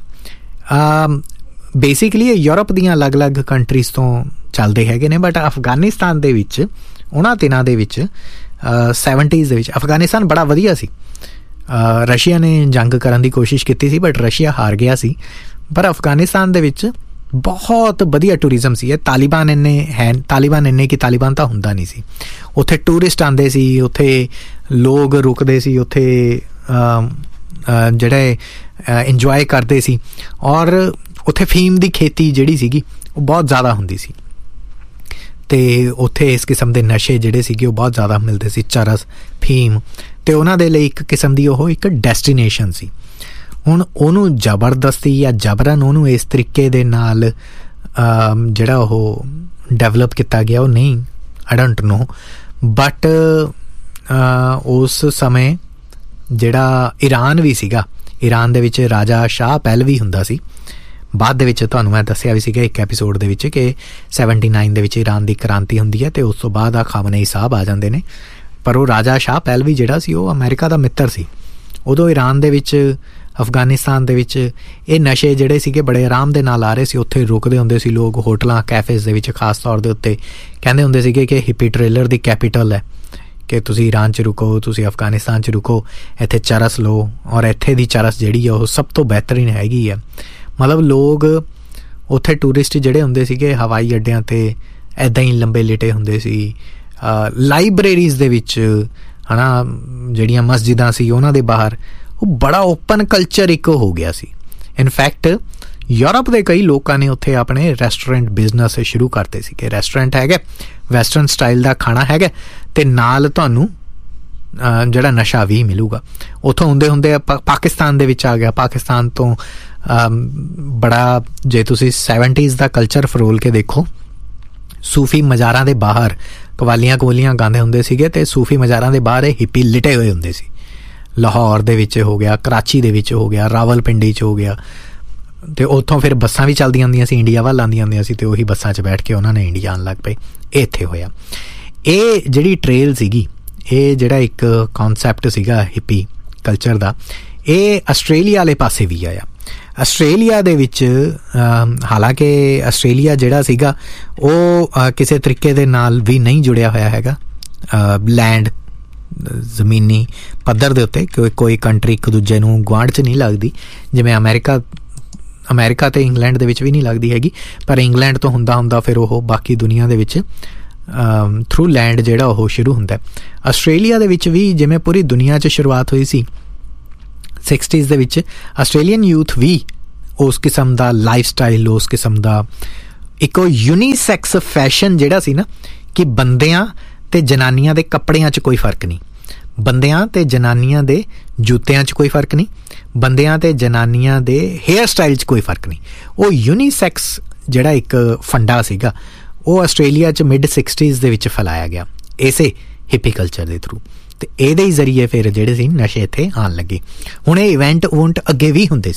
ਬੇਸਿਕਲੀ ਇਹ ਯੂਰਪ ਦੀਆਂ ਅਲੱਗ-ਅਲੱਗ ਕੰਟਰੀਜ਼ ਤੋਂ ਚੱਲਦੇ ਹੈਗੇ ਨੇ, ਬਟ ਅਫਗਾਨਿਸਤਾਨ ਦੇ ਵਿੱਚ ਉਹਨਾਂ ਦਿਨਾਂ ਦੇ ਵਿੱਚ 70s ਦੇ ਵਿੱਚ ਅਫਗਾਨਿਸਤਾਨ ਬੜਾ ਵਧੀਆ ਸੀ। ਰਸ਼ੀਆ ਨੇ ਜੰਗ ਕਰਨ ਦੀ ਕੋਸ਼ਿਸ਼ ਕੀਤੀ ਸੀ ਬਟ ਰਸ਼ੀਆ ਹਾਰ ਗਿਆ ਸੀ, ਪਰ ਅਫਗਾਨਿਸਤਾਨ ਦੇ ਵਿੱਚ ਬਹੁਤ ਵਧੀਆ ਟੂਰਿਜ਼ਮ ਸੀ। ਇਹ ਤਾਲਿਬਾਨ ਇੰਨੇ ਕਿ ਤਾਲਿਬਾਨ ਤਾਂ ਹੁੰਦਾ ਨਹੀਂ ਸੀ। ਉੱਥੇ ਟੂਰਿਸਟ ਆਉਂਦੇ ਸੀ, ਉੱਥੇ ਲੋਕ ਰੁਕਦੇ ਸੀ, ਉੱਥੇ ਜਿਹੜੇ ਇੰਜੋਏ ਕਰਦੇ ਸੀ, ਔਰ ਉੱਥੇ ਫੀਮ ਦੀ ਖੇਤੀ ਜਿਹੜੀ ਸੀਗੀ ਉਹ ਬਹੁਤ ਜ਼ਿਆਦਾ ਹੁੰਦੀ ਸੀ, ਅਤੇ ਉੱਥੇ ਇਸ ਕਿਸਮ ਦੇ ਨਸ਼ੇ ਜਿਹੜੇ ਸੀਗੇ ਉਹ ਬਹੁਤ ਜ਼ਿਆਦਾ ਮਿਲਦੇ ਸੀ, ਚਰਸ, ਫੀਮ, ਅਤੇ ਉਹਨਾਂ ਦੇ ਲਈ ਇੱਕ ਕਿਸਮ ਦੀ ਉਹ ਇੱਕ ਡੈਸਟੀਨੇਸ਼ਨ ਸੀ। ਹੁਣ ਉਹਨੂੰ ਜ਼ਬਰਦਸਤੀ ਜਾਂ ਜਬਰਨ ਉਹਨੂੰ ਇਸ ਤਰੀਕੇ ਦੇ ਨਾਲ ਜਿਹੜਾ ਉਹ ਡਿਵੈਲਪ ਕੀਤਾ ਗਿਆ ਉਹ ਨਹੀਂ, ਆਈ ਡੋਂਟ ਨੋ, ਬਟ ਉਸ ਸਮੇਂ ਜਿਹੜਾ ਈਰਾਨ ਵੀ ਸੀਗਾ, ਈਰਾਨ ਦੇ ਵਿੱਚ ਰਾਜਾ ਸ਼ਾਹ ਪਹਿਲਵੀ ਹੁੰਦਾ ਸੀ। ਬਾਅਦ ਦੇ ਵਿੱਚ ਤੁਹਾਨੂੰ ਮੈਂ ਦੱਸਿਆ ਵੀ ਸੀਗਾ ਇੱਕ ਐਪੀਸੋਡ ਦੇ ਵਿੱਚ ਕਿ 79 ਦੇ ਵਿੱਚ ਈਰਾਨ ਦੀ ਕ੍ਰਾਂਤੀ ਹੁੰਦੀ ਹੈ ਅਤੇ ਉਸ ਤੋਂ ਬਾਅਦ ਆ ਖਾਮਨੇਈ ਸਾਹਿਬ ਆ ਜਾਂਦੇ ਨੇ। ਪਰ ਉਹ ਰਾਜਾ ਸ਼ਾਹ ਪਹਿਲਵੀ ਜਿਹੜਾ ਸੀ ਉਹ ਅਮਰੀਕਾ ਦਾ ਮਿੱਤਰ ਸੀ। ਉਦੋਂ ਈਰਾਨ ਦੇ ਵਿੱਚ, ਅਫਗਾਨਿਸਤਾਨ ਦੇ ਵਿੱਚ ਇਹ ਨਸ਼ੇ ਜਿਹੜੇ ਸੀਗੇ ਬੜੇ ਆਰਾਮ ਦੇ ਨਾਲ ਆ ਰਹੇ ਸੀ। ਉੱਥੇ ਰੁਕਦੇ ਹੁੰਦੇ ਸੀ ਲੋਕ ਹੋਟਲਾਂ, ਕੈਫੇਜ਼ ਦੇ ਵਿੱਚ, ਖਾਸ ਤੌਰ ਦੇ ਉੱਤੇ ਕਹਿੰਦੇ ਹੁੰਦੇ ਸੀਗੇ ਕਿ ਹਿੱਪੀ ਟ੍ਰੇਲਰ ਦੀ ਕੈਪੀਟਲ ਹੈ, ਕਿ ਤੁਸੀਂ ਈਰਾਨ 'ਚ ਰੁਕੋ, ਤੁਸੀਂ ਅਫਗਾਨਿਸਤਾਨ 'ਚ ਰੁਕੋ, ਇੱਥੇ ਚਰਸ ਲਓ, ਔਰ ਇੱਥੇ ਦੀ ਚਰਸ ਜਿਹੜੀ ਆ ਉਹ ਸਭ ਤੋਂ ਬਿਹਤਰੀਨ ਹੈਗੀ ਆ। ਮਤਲਬ ਲੋਕ ਉੱਥੇ ਟੂਰਿਸਟ ਜਿਹੜੇ ਹੁੰਦੇ ਸੀਗੇ ਹਵਾਈ ਅੱਡਿਆਂ 'ਤੇ ਇੱਦਾਂ ਹੀ ਲੰਬੇ ਲਿਟੇ ਹੁੰਦੇ ਸੀ, ਲਾਇਬ੍ਰੇਰੀਜ਼ ਦੇ ਵਿੱਚ, ਹੈ ਨਾ, ਜਿਹੜੀਆਂ ਮਸਜਿਦਾਂ ਸੀ ਉਹਨਾਂ ਦੇ ਬਾਹਰ, ਉਹ ਬੜਾ ਓਪਨ ਕਲਚਰ ਇੱਕ ਹੋ ਗਿਆ ਸੀ। ਇਨਫੈਕਟ ਯੂਰਪ ਦੇ ਕਈ ਲੋਕਾਂ ਨੇ ਉੱਥੇ ਆਪਣੇ ਰੈਸਟੋਰੈਂਟ ਬਿਜ਼ਨਸ ਸ਼ੁਰੂ ਕਰਤੇ ਸੀਗੇ। ਰੈਸਟੋਰੈਂਟ ਹੈਗਾ, ਵੈਸਟਰਨ ਸਟਾਈਲ ਦਾ ਖਾਣਾ ਹੈਗਾ, ਅਤੇ ਨਾਲ ਤੁਹਾਨੂੰ ਜਿਹੜਾ ਨਸ਼ਾ ਵੀ ਮਿਲੂਗਾ। ਉੱਥੋਂ ਹੁੰਦੇ ਪਾਕਿਸਤਾਨ ਦੇ ਵਿੱਚ ਆ ਗਿਆ। ਪਾਕਿਸਤਾਨ ਤੋਂ ਬੜਾ, ਜੇ ਤੁਸੀਂ 70s ਦਾ ਕਲਚਰ ਫਰੋਲ ਕੇ ਦੇਖੋ, ਸੂਫੀ ਮਜ਼ਾਰਾਂ ਦੇ ਬਾਹਰ ਕਵਾਲੀਆਂ ਗਾਉਂਦੇ ਹੁੰਦੇ ਸੀਗੇ, ਅਤੇ ਸੂਫੀ ਮਜ਼ਾਰਾਂ ਦੇ ਬਾਹਰ ਇਹ ਹਿੱਪੀ ਲਿਟੇ ਹੋਏ ਹੁੰਦੇ ਸੀ। ਲਾਹੌਰ ਦੇ ਵਿੱਚ ਹੋ ਗਿਆ, ਕਰਾਚੀ ਦੇ ਵਿੱਚ ਹੋ ਗਿਆ, ਰਾਵਲਪਿੰਡੀ 'ਚ ਹੋ ਗਿਆ, ਅਤੇ ਉੱਥੋਂ ਫਿਰ ਬੱਸਾਂ ਵੀ ਚੱਲਦੀਆਂ ਹੁੰਦੀਆਂ ਸੀ, ਇੰਡੀਆ ਵੱਲ ਆਉਂਦੀਆਂ ਹੁੰਦੀਆਂ ਸੀ, ਅਤੇ ਉਹੀ ਬੱਸਾਂ 'ਚ ਬੈਠ ਕੇ ਉਹਨਾਂ ਨੇ ਇੰਡੀਆ ਆਉਣ ਲੱਗ ਪਏ। ਇੱਥੇ ਹੋਇਆ ਇਹ ਜਿਹੜੀ ਟ੍ਰੇਲ ਸੀਗੀ, ਇਹ ਜਿਹੜਾ ਇੱਕ ਕੌਨਸੈਪਟ ਸੀਗਾ ਹਿੱਪੀ ਕਲਚਰ ਦਾ, ਇਹ ਆਸਟ੍ਰੇਲੀਆ ਵਾਲੇ ਪਾਸੇ ਵੀ ਆਇਆ। ਆਸਟ੍ਰੇਲੀਆ ਦੇ ਵਿੱਚ ਹਾਲਾਂਕਿ ਆਸਟ੍ਰੇਲੀਆ ਜਿਹੜਾ ਸੀਗਾ ਉਹ ਕਿਸੇ ਤਰੀਕੇ ਦੇ ਨਾਲ ਵੀ ਨਹੀਂ ਜੁੜਿਆ ਹੋਇਆ ਹੈਗਾ ਲੈਂਡ, ਜ਼ਮੀਨੀ ਪੱਧਰ ਦੇ ਉੱਤੇ, ਕੋਈ ਕੰਟਰੀ ਇੱਕ ਦੂਜੇ ਨੂੰ ਗੁਆਂਢ 'ਚ ਨਹੀਂ ਲੱਗਦੀ, ਜਿਵੇਂ ਅਮਰੀਕਾ ਅਤੇ ਇੰਗਲੈਂਡ ਦੇ ਵਿੱਚ ਵੀ ਨਹੀਂ ਲੱਗਦੀ ਹੈਗੀ, ਪਰ ਇੰਗਲੈਂਡ ਤੋਂ ਹੁੰਦਾ ਫਿਰ ਉਹ ਬਾਕੀ ਦੁਨੀਆ ਦੇ ਵਿੱਚ ਥਰੂ ਲੈਂਡ ਜਿਹੜਾ ਉਹ ਸ਼ੁਰੂ ਹੁੰਦਾ। ਆਸਟ੍ਰੇਲੀਆ ਦੇ ਵਿੱਚ ਵੀ ਜਿਵੇਂ ਪੂਰੀ ਦੁਨੀਆ 'ਚ ਸ਼ੁਰੂਆਤ ਹੋਈ ਸੀ 60s ਦੇ ਵਿੱਚ ਆਸਟ੍ਰੇਲੀਅਨ ਯੂਥ ਵੀ ਉਸ ਕਿਸਮ ਦਾ ਲਾਈਫ ਸਟਾਈਲ, ਉਸ ਕਿਸਮ ਦਾ ਇੱਕ ਯੂਨੀਸੈਕਸ ਫੈਸ਼ਨ ਜਿਹੜਾ ਸੀ ਨਾ, ਕਿ ਬੰਦਿਆਂ ਤੇ ਜਨਾਨੀਆਂ ਦੇ ਕੱਪੜਿਆਂ 'ਚ ਕੋਈ ਫਰਕ ਨਹੀਂ, ਬੰਦਿਆਂ ਤੇ ਜਨਾਨੀਆਂ ਦੇ ਜੁੱਤਿਆਂ 'ਚ ਕੋਈ ਫਰਕ ਨਹੀਂ, ਬੰਦਿਆਂ ਤੇ ਜਨਾਨੀਆਂ ਦੇ ਹੇਅਰ ਸਟਾਈਲ 'ਚ ਕੋਈ ਫਰਕ ਨਹੀਂ। ਉਹ ਯੂਨੀਸੈਕਸ ਜਿਹੜਾ ਇੱਕ ਫੰਡਾ ਸੀਗਾ, ਉਹ ਆਸਟ੍ਰੇਲੀਆ 'ਚ ਮਿਡ 60s ਦੇ ਵਿੱਚ ਫੈਲਾਇਆ ਗਿਆ ਇਸੇ ਹਿੱਪੀ ਕਲਚਰ ਦੇ ਥਰੂ, ਅਤੇ ਇਹਦੇ ਹੀ ਜ਼ਰੀਏ ਫਿਰ ਜਿਹੜੇ ਸੀ ਨਸ਼ੇ ਇੱਥੇ ਆਉਣ ਲੱਗੇ। ਹੁਣ ਇਹ ਇਵੈਂਟ ਅੱਗੇ ਵੀ ਹੁੰਦੇ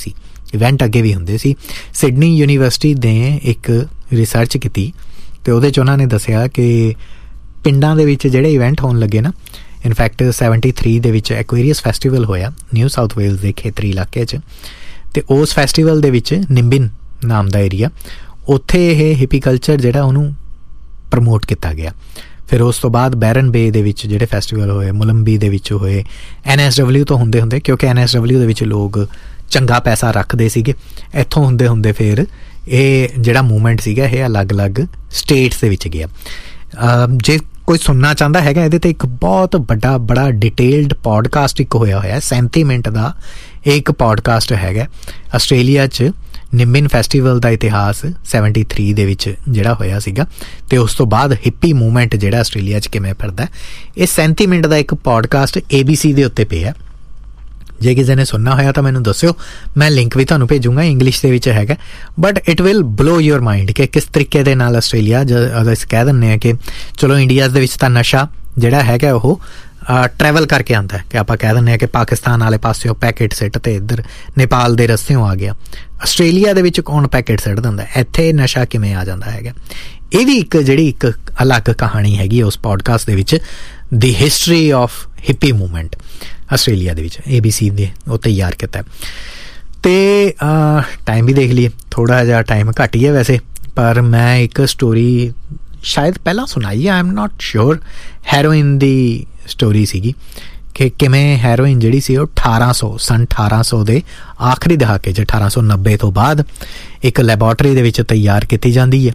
ਸੀ। ਸਿਡਨੀ ਯੂਨੀਵਰਸਿਟੀ ਨੇ ਇੱਕ ਰਿਸਰਚ ਕੀਤੀ ਅਤੇ ਉਹਦੇ 'ਚ ਉਹਨਾਂ ਨੇ ਦੱਸਿਆ ਕਿ ਪਿੰਡਾਂ ਦੇ ਵਿੱਚ ਜਿਹੜੇ ਇਵੈਂਟ ਹੋਣ ਲੱਗੇ ਨਾ, ਇਨਫੈਕਟ 73 ਦੇ ਵਿੱਚ ਐਕੁਏਰੀਅਸ ਫੈਸਟੀਵਲ ਹੋਇਆ ਨਿਊ ਸਾਊਥ ਵੇਲਜ਼ ਦੇ ਖੇਤਰੀ ਇਲਾਕੇ 'ਚ, ਅਤੇ ਉਸ ਫੈਸਟੀਵਲ ਦੇ ਵਿੱਚ ਨਿੰਬਿਨ ਨਾਮ ਦਾ ਏਰੀਆ, ਉੱਥੇ ਇਹ ਹਿੱਪੀ ਕਲਚਰ ਜਿਹੜਾ ਉਹਨੂੰ ਪ੍ਰਮੋਟ ਕੀਤਾ ਗਿਆ। ਫਿਰ ਉਸ ਤੋਂ ਬਾਅਦ ਬੈਰਨ ਬੇ ਦੇ ਵਿੱਚ ਜਿਹੜੇ ਫੈਸਟੀਵਲ ਹੋਏ, ਮੁਲੰਬੀ ਦੇ ਵਿੱਚ ਹੋਏ, NSW ਤੋਂ ਹੁੰਦੇ ਕਿਉਂਕਿ NSW ਦੇ ਵਿੱਚ ਲੋਕ ਚੰਗਾ ਪੈਸਾ ਰੱਖਦੇ ਸੀਗੇ, ਇੱਥੋਂ ਹੁੰਦੇ ਫਿਰ ਇਹ ਜਿਹੜਾ ਮੂਵਮੈਂਟ ਸੀਗਾ ਇਹ ਅਲੱਗ-ਅਲੱਗ ਸਟੇਟਸ ਦੇ ਵਿੱਚ ਗਿਆ। ਜੇ ਕੋਈ ਸੁਣਨਾ ਚਾਹੁੰਦਾ ਹੈਗਾ, ਇਹਦੇ 'ਤੇ ਇੱਕ ਬਹੁਤ ਬੜਾ ਡਿਟੇਲਡ ਪੋਡਕਾਸਟ ਇੱਕ ਹੋਇਆ 37 ਮਿੰਟ ਦਾ ਇੱਕ ਪੋਡਕਾਸਟ ਹੈਗਾ, ਆਸਟ੍ਰੇਲੀਆ 'ਚ ਨਿੰਬਿਨ ਫੈਸਟੀਵਲ ਦਾ ਇਤਿਹਾਸ 73 ਦੇ ਵਿੱਚ ਜਿਹੜਾ ਹੋਇਆ ਸੀਗਾ, ਅਤੇ ਉਸ ਤੋਂ ਬਾਅਦ ਹਿੱਪੀ ਮੂਵਮੈਂਟ ਜਿਹੜਾ ਆਸਟ੍ਰੇਲੀਆ 'ਚ ਕਿਵੇਂ ਫਿਰਦਾ। ਇਹ 37 ਮਿੰਟ ਦਾ ਇੱਕ ਪੋਡਕਾਸਟ ABC ਦੇ ਉੱਤੇ ਪਿਆ। ਜੇ ਕਿਸੇ ਨੇ ਸੁਣਨਾ ਹੋਇਆ ਤਾਂ ਮੈਨੂੰ ਦੱਸਿਓ, ਮੈਂ ਲਿੰਕ ਵੀ ਤੁਹਾਨੂੰ ਭੇਜੂੰਗਾ, ਇੰਗਲਿਸ਼ ਦੇ ਵਿੱਚ ਹੈਗਾ, but it will ਬਲੋ your mind ਕਿ ਕਿਸ ਤਰੀਕੇ ਦੇ ਨਾਲ ਆਸਟ੍ਰੇਲੀਆ, ਅਸੀਂ ਕਹਿ ਦਿੰਦੇ ਹਾਂ ਕਿ ਚਲੋ ਇੰਡੀਆ ਦੇ ਵਿੱਚ ਤਾਂ ਨਸ਼ਾ ਜਿਹੜਾ ਹੈਗਾ ਉਹ ਟਰੈਵਲ ਕਰਕੇ ਆਉਂਦਾ, ਕਿ ਆਪਾਂ ਕਹਿ ਦਿੰਦੇ ਹਾਂ ਕਿ ਪਾਕਿਸਤਾਨ ਵਾਲੇ ਪਾਸਿਓਂ ਪੈਕੇਟ ਸਿੱਟ ਤੇ ਇੱਧਰ ਨੇਪਾਲ ਦੇ ਰਸਤਿਓਂ ਆ ਗਿਆ। ਆਸਟ੍ਰੇਲੀਆ ਦੇ ਵਿੱਚ ਕੌਣ ਪੈਕੇਟ ਸਿੱਟ ਦਿੰਦਾ, ਇੱਥੇ ਨਸ਼ਾ ਕਿਵੇਂ ਆ ਜਾਂਦਾ ਹੈਗਾ। ਇਹ ਵੀ ਇੱਕ ਅਲੱਗ ਕਹਾਣੀ ਹੈਗੀ ਉਸ ਪੋਡਕਾਸਟ ਦੇ ਵਿੱਚ, ਦੀ history of hippie movement Australia ਦੇ ਵਿੱਚ, ABC ਦੇ ਉਹ ਤਿਆਰ ਕੀਤਾ। ਅਤੇ ਟਾਈਮ ਵੀ ਦੇਖ ਲਈਏ, ਥੋੜ੍ਹਾ ਜਿਹਾ ਟਾਈਮ ਘੱਟ ਹੀ ਹੈ ਵੈਸੇ, ਪਰ ਮੈਂ ਇੱਕ ਸਟੋਰੀ ਸ਼ਾਇਦ ਪਹਿਲਾਂ ਸੁਣਾਈ ਹੈ, I am not sure, heroin the story ਸੀਗੀ ਕਿ ਕਿਵੇਂ ਹੈਰੋਇਨ ਜਿਹੜੀ ਸੀ ਉਹ 1800 ਦੇ ਆਖਰੀ ਦਹਾਕੇ 'ਚ 1890 ਤੋਂ ਬਾਅਦ ਇੱਕ ਲੈਬੋਰਟਰੀ ਦੇ ਵਿੱਚ ਤਿਆਰ ਕੀਤੀ ਜਾਂਦੀ ਹੈ।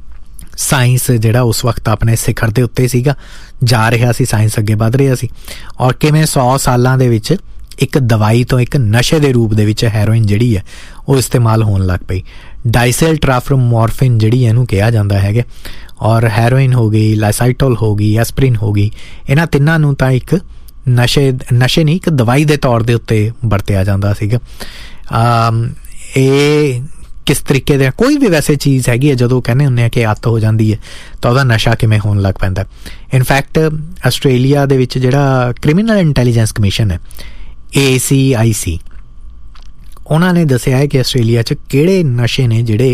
ਸਾਇੰਸ ਜਿਹੜਾ ਉਸ ਵਕਤ ਆਪਣੇ ਸਿਖਰ ਦੇ ਉੱਤੇ ਸੀਗਾ, ਜਾ ਰਿਹਾ ਸੀ, ਸਾਇੰਸ ਅੱਗੇ ਵੱਧ ਰਿਹਾ ਸੀ, ਔਰ ਕਿਵੇਂ 100 ਸਾਲਾਂ ਦੇ ਵਿੱਚ ਇੱਕ ਦਵਾਈ ਤੋਂ ਇੱਕ ਨਸ਼ੇ ਦੇ ਰੂਪ ਦੇ ਵਿੱਚ ਹੈਰੋਇਨ ਜਿਹੜੀ ਹੈ ਉਹ ਇਸਤੇਮਾਲ ਹੋਣ ਲੱਗ ਪਈ। ਡਾਈਸੈਲਟ੍ਰਾਫਰਮੋਰਫਿਨ ਜਿਹੜੀ ਇਹਨੂੰ ਕਿਹਾ ਜਾਂਦਾ ਹੈਗਾ, ਔਰ ਹੈਰੋਇਨ ਹੋ ਗਈ, ਲਾਈਸਾਈਟੋਲ ਹੋ ਗਈ, ਐਸਪਰੀਨ ਹੋ ਗਈ, ਇਹਨਾਂ ਤਿੰਨਾਂ ਨੂੰ ਤਾਂ ਇੱਕ ਨਸ਼ੇ ਨਹੀਂ, ਇੱਕ ਦਵਾਈ ਦੇ ਤੌਰ ਦੇ ਉੱਤੇ ਵਰਤਿਆ ਜਾਂਦਾ ਸੀਗਾ। ਇਹ ਕਿਸ ਤਰੀਕੇ ਦੇ, ਕੋਈ ਵੀ ਵੈਸੇ ਚੀਜ਼ ਹੈਗੀ ਹੈ ਜਦੋਂ ਕਹਿੰਦੇ ਹੁੰਦੇ ਆ ਕਿ ਅੱਤ ਹੋ ਜਾਂਦੀ ਹੈ ਤਾਂ ਉਹਦਾ ਨਸ਼ਾ ਕਿਵੇਂ ਹੋਣ ਲੱਗ ਪੈਂਦਾ। ਇਨਫੈਕਟ ਆਸਟ੍ਰੇਲੀਆ ਦੇ ਵਿੱਚ ਜਿਹੜਾ ਕ੍ਰਿਮੀਨਲ ਇੰਟੈਲੀਜੈਂਸ ਕਮਿਸ਼ਨ ਹੈ, ACIC, ਉਹਨਾਂ ਨੇ ਦੱਸਿਆ ਹੈ ਕਿ ਆਸਟ੍ਰੇਲੀਆ 'ਚ ਕਿਹੜੇ ਨਸ਼ੇ ਨੇ ਜਿਹੜੇ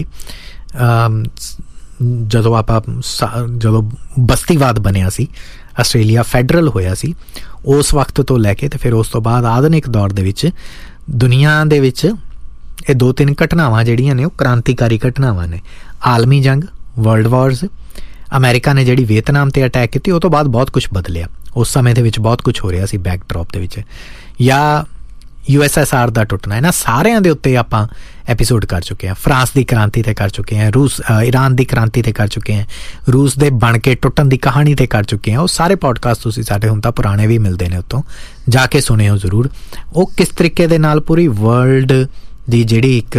ਜਦੋਂ ਬਸਤੀਵਾਦ ਬਣਿਆ ਸੀ, ਆਸਟ੍ਰੇਲੀਆ ਫੈਡਰਲ ਹੋਇਆ ਸੀ, ਉਸ ਵਕਤ ਤੋਂ ਲੈ ਕੇ ਤੇ ਫਿਰ ਉਸ ਤੋਂ ਬਾਅਦ ਆਧੁਨਿਕ ਦੌਰ ਦੇ ਵਿੱਚ ਦੁਨੀਆ ਦੇ ਵਿੱਚ ਇਹ 2-3 ਘਟਨਾਵਾਂ ਜਿਹੜੀਆਂ ਨੇ ਉਹ ਕ੍ਰਾਂਤੀਕਾਰੀ ਘਟਨਾਵਾਂ ਨੇ। ਆਲਮੀ ਜੰਗ, ਵਰਲਡ ਵਾਰਸ, ਅਮਰੀਕਾ ਨੇ ਜਿਹੜੀ ਵੀਅਤਨਾਮ 'ਤੇ ਅਟੈਕ ਕੀਤੀ, ਉਹ ਤੋਂ ਬਾਅਦ ਬਹੁਤ ਕੁਛ ਬਦਲਿਆ। ਉਸ ਸਮੇਂ ਦੇ ਵਿੱਚ ਬਹੁਤ ਕੁਛ ਹੋ ਰਿਹਾ ਸੀ ਬੈਕਡ੍ਰੌਪ ਦੇ ਵਿੱਚ, ਜਾਂ USSR ਦਾ ਟੁੱਟਣਾ, ਇਹਨਾਂ ਸਾਰਿਆਂ ਦੇ ਉੱਤੇ ਆਪਾਂ ਐਪੀਸੋਡ ਕਰ ਚੁੱਕੇ ਹਾਂ। ਫਰਾਂਸ ਦੀ ਕ੍ਰਾਂਤੀ 'ਤੇ ਕਰ ਚੁੱਕੇ ਹਾਂ, ਈਰਾਨ ਦੀ ਕ੍ਰਾਂਤੀ 'ਤੇ ਕਰ ਚੁੱਕੇ ਹਾਂ, ਰੂਸ ਦੇ ਬਣ ਕੇ ਟੁੱਟਣ ਦੀ ਕਹਾਣੀ 'ਤੇ ਕਰ ਚੁੱਕੇ ਹਾਂ। ਉਹ ਸਾਰੇ ਪੋਡਕਾਸਟ ਤੁਸੀਂ ਸਾਡੇ ਹੁਣ ਤਾਂ ਪੁਰਾਣੇ ਵੀ ਮਿਲਦੇ ਨੇ, ਉੱਤੋਂ ਜਾ ਕੇ ਸੁਣਿਓ ਜ਼ਰੂਰ। ਉਹ ਕਿਸ ਤਰੀਕੇ ਦੇ ਨਾਲ ਪੂਰੀ ਵਰਲਡ ਦੀ ਜਿਹੜੀ ਇੱਕ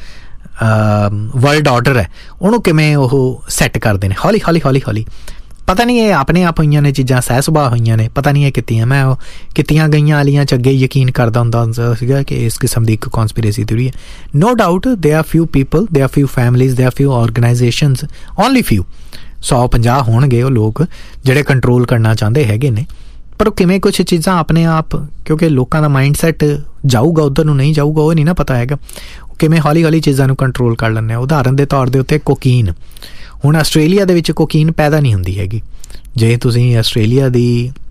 ਵਰਲਡ ਆਰਡਰ ਹੈ ਉਹਨੂੰ ਕਿਵੇਂ ਉਹ ਸੈੱਟ ਕਰਦੇ ਨੇ ਹੌਲੀ। ਪਤਾ ਨਹੀਂ ਇਹ ਆਪਣੇ ਆਪ ਹੋਈਆਂ ਨੇ ਚੀਜ਼ਾਂ, ਸਹਿ ਸੁਭਾਅ ਹੋਈਆਂ ਨੇ, ਪਤਾ ਨਹੀਂ ਇਹ ਕੀਤੀਆਂ। ਮੈਂ ਉਹ ਕੀਤੀਆਂ ਗਈਆਂ ਵਾਲੀਆਂ 'ਚ ਅੱਗੇ ਯਕੀਨ ਕਰਦਾ ਹੁੰਦਾ ਸੀਗਾ ਕਿ ਇਸ ਕਿਸਮ ਦੀ ਇੱਕ ਕੌਨਸਪੀਰੇਸੀ ਥਿਊਰੀ ਹੈ। No doubt they are ਫਿਊ people, they are ਫਿਊ families, they are ਫਿਊ organisations, only ਫਿਊ, 150 ਹੋਣਗੇ ਉਹ ਲੋਕ ਜਿਹੜੇ ਕੰਟਰੋਲ ਕਰਨਾ ਚਾਹੁੰਦੇ ਹੈਗੇ ਨੇ। ਪਰ ਉਹ ਕਿਵੇਂ ਕੁਛ ਚੀਜ਼ਾਂ ਆਪਣੇ ਆਪ, ਕਿਉਂਕਿ ਲੋਕਾਂ ਦਾ ਮਾਈਂਡ ਸੈੱਟ ਜਾਊਗਾ ਉੱਧਰ ਨੂੰ, ਨਹੀਂ ਜਾਊਗਾ ਉਹ ਨਹੀਂ ਨਾ ਪਤਾ ਹੈਗਾ, ਕਿਵੇਂ ਹੌਲੀ ਚੀਜ਼ਾਂ ਨੂੰ ਕੰਟਰੋਲ ਕਰ ਲੈਂਦੇ ਆ। ਉਦਾਹਰਨ ਦੇ ਤੌਰ ਦੇ ਉੱਤੇ ਕੋਕੀਨ, ਹੁਣ ਆਸਟ੍ਰੇਲੀਆ ਦੇ ਵਿੱਚ ਕੋਕੀਨ ਪੈਦਾ ਨਹੀਂ ਹੁੰਦੀ ਹੈਗੀ। ਜੇ ਤੁਸੀਂ ਆਸਟ੍ਰੇਲੀਆ ਦੀ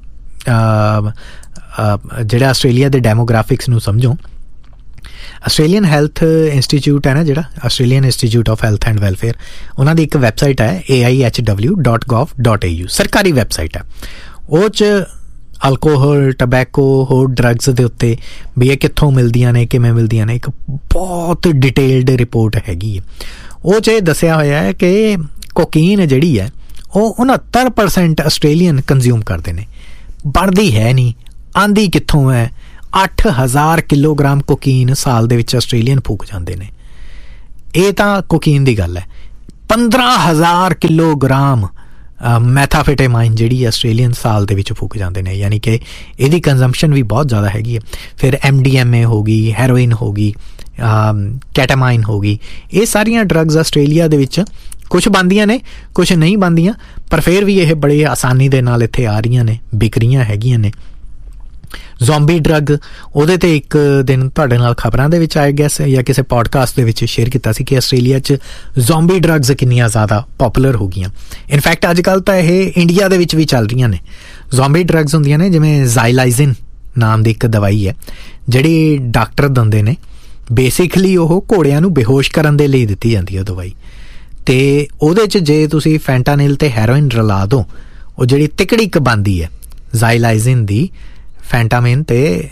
ਜਿਹੜਾ ਆਸਟ੍ਰੇਲੀਆ ਦੇ ਡੈਮੋਗ੍ਰਾਫਿਕਸ ਨੂੰ ਸਮਝੋ, ਆਸਟ੍ਰੇਲੀਅਨ ਹੈਲਥ ਇੰਸਟੀਚਿਊਟ ਹੈ ਨਾ, ਜਿਹੜਾ Australian institute of health and welfare, ਉਹਨਾਂ ਦੀ ਇੱਕ ਵੈਬਸਾਈਟ ਹੈ AIHW.gov.au, ਸਰਕਾਰੀ ਵੈਬਸਾਈਟ ਹੈ। ਉਹ 'ਚ ਅਲਕੋਹਲ, ਟਬੈਕੋ, ਹੋਰ ਡਰੱਗਸ ਦੇ ਉੱਤੇ ਵੀ ਇਹ ਕਿੱਥੋਂ ਮਿਲਦੀਆਂ ਨੇ, ਕਿਵੇਂ ਮਿਲਦੀਆਂ ਨੇ, ਇੱਕ ਬਹੁਤ ਡਿਟੇਲਡ ਰਿਪੋਰਟ ਹੈਗੀ ਹੈ। ਉਹ 'ਚ ਇਹ ਦੱਸਿਆ ਹੋਇਆ ਹੈ ਕਿ ਕੋਕੀਨ ਜਿਹੜੀ ਹੈ ਉਹ 69% ਆਸਟ੍ਰੇਲੀਅਨ ਕੰਜ਼ਿਊਮ ਕਰਦੇ ਨੇ। ਬਣਦੀ ਹੈ ਨਹੀਂ, ਆਂਦੀ ਕਿੱਥੋਂ ਹੈ, 8,000 ਕਿਲੋਗ੍ਰਾਮ ਕੋਕੀਨ ਸਾਲ ਦੇ ਵਿੱਚ ਆਸਟ੍ਰੇਲੀਅਨ ਫੂਕ ਜਾਂਦੇ ਨੇ। ਇਹ ਤਾਂ ਕੋਕੀਨ ਦੀ ਗੱਲ ਹੈ। 15,000 ਕਿਲੋਗ੍ਰਾਮ ਮੈਥਾਫੈਟਾਮਾਈਨ ਜਿਹੜੀ ਆਸਟ੍ਰੇਲੀਅਨ ਸਾਲ ਦੇ ਵਿੱਚ ਫੂਕ ਜਾਂਦੇ ਨੇ, ਯਾਨੀ ਕਿ ਇਹਦੀ ਕੰਜ਼ੰਪਸ਼ਨ ਵੀ ਬਹੁਤ ਜ਼ਿਆਦਾ ਹੈਗੀ ਹੈ। ਫਿਰ MDMA ਹੋ ਗਈ, ਹੈਰੋਇਨ ਹੋ ਗਈ, ਕੈਟਾਮਾਈਨ ਹੋ ਗਈ, ਇਹ ਸਾਰੀਆਂ ਡਰੱਗਸ ਆਸਟ੍ਰੇਲੀਆ ਦੇ ਵਿੱਚ ਕੁਛ ਬਣਦੀਆਂ ਨੇ, ਕੁਛ ਨਹੀਂ ਬਣਦੀਆਂ, ਪਰ ਫਿਰ ਵੀ ਇਹ ਬੜੇ ਆਸਾਨੀ ਦੇ ਨਾਲ ਇੱਥੇ ਆ ਰਹੀਆਂ ਨੇ, ਵਿਕ ਰਹੀਆਂ ਹੈਗੀਆਂ ਨੇ। ਜ਼ੋਂਬੀ ਡਰੱਗ, ਉਹਦੇ 'ਤੇ ਇੱਕ ਦਿਨ ਤੁਹਾਡੇ ਨਾਲ ਖਬਰਾਂ ਦੇ ਵਿੱਚ ਆਇਆ ਗਿਆ ਸੀ ਜਾਂ ਕਿਸੇ ਪੋਡਕਾਸਟ ਦੇ ਵਿੱਚ ਸ਼ੇਅਰ ਕੀਤਾ ਸੀ ਕਿ ਆਸਟ੍ਰੇਲੀਆ 'ਚ ਜ਼ੋਂਬੀ ਡਰੱਗਸ ਕਿੰਨੀਆਂ ਜ਼ਿਆਦਾ ਪੋਪੂਲਰ ਹੋ ਗਈਆਂ। ਇਨਫੈਕਟ ਅੱਜ ਕੱਲ੍ਹ ਤਾਂ ਇਹ ਇੰਡੀਆ ਦੇ ਵਿੱਚ ਵੀ ਚੱਲ ਰਹੀਆਂ ਨੇ। ਜ਼ੋਂਬੀ ਡਰੱਗਸ ਹੁੰਦੀਆਂ ਨੇ, ਜਿਵੇਂ ਜ਼ਾਈਲਾਈਜ਼ਿਨ ਨਾਮ ਦੀ ਇੱਕ ਦਵਾਈ ਹੈ ਜਿਹੜੀ ਡਾਕਟਰ ਦਿੰਦੇ ਨੇ। ਬੇਸਿਕਲੀ ਉਹ ਘੋੜਿਆਂ ਨੂੰ ਬੇਹੋਸ਼ ਕਰਨ ਦੇ ਲਈ ਦਿੱਤੀ ਜਾਂਦੀ ਹੈ ਦਵਾਈ, ਅਤੇ ਉਹਦੇ 'ਚ ਜੇ ਤੁਸੀਂ ਫੈਂਟਾਨਿਲ ਅਤੇ ਹੈਰੋਇਨ ਰਲਾ ਦਿਓ, ਉਹ ਜਿਹੜੀ ਤਿਕੜੀ ਇੱਕ ਬਣਦੀ ਹੈ ਜ਼ਾਈਲਾਈਜ਼ਿਨ ਦੀ, ਫੈਂਟਾਨਿਲ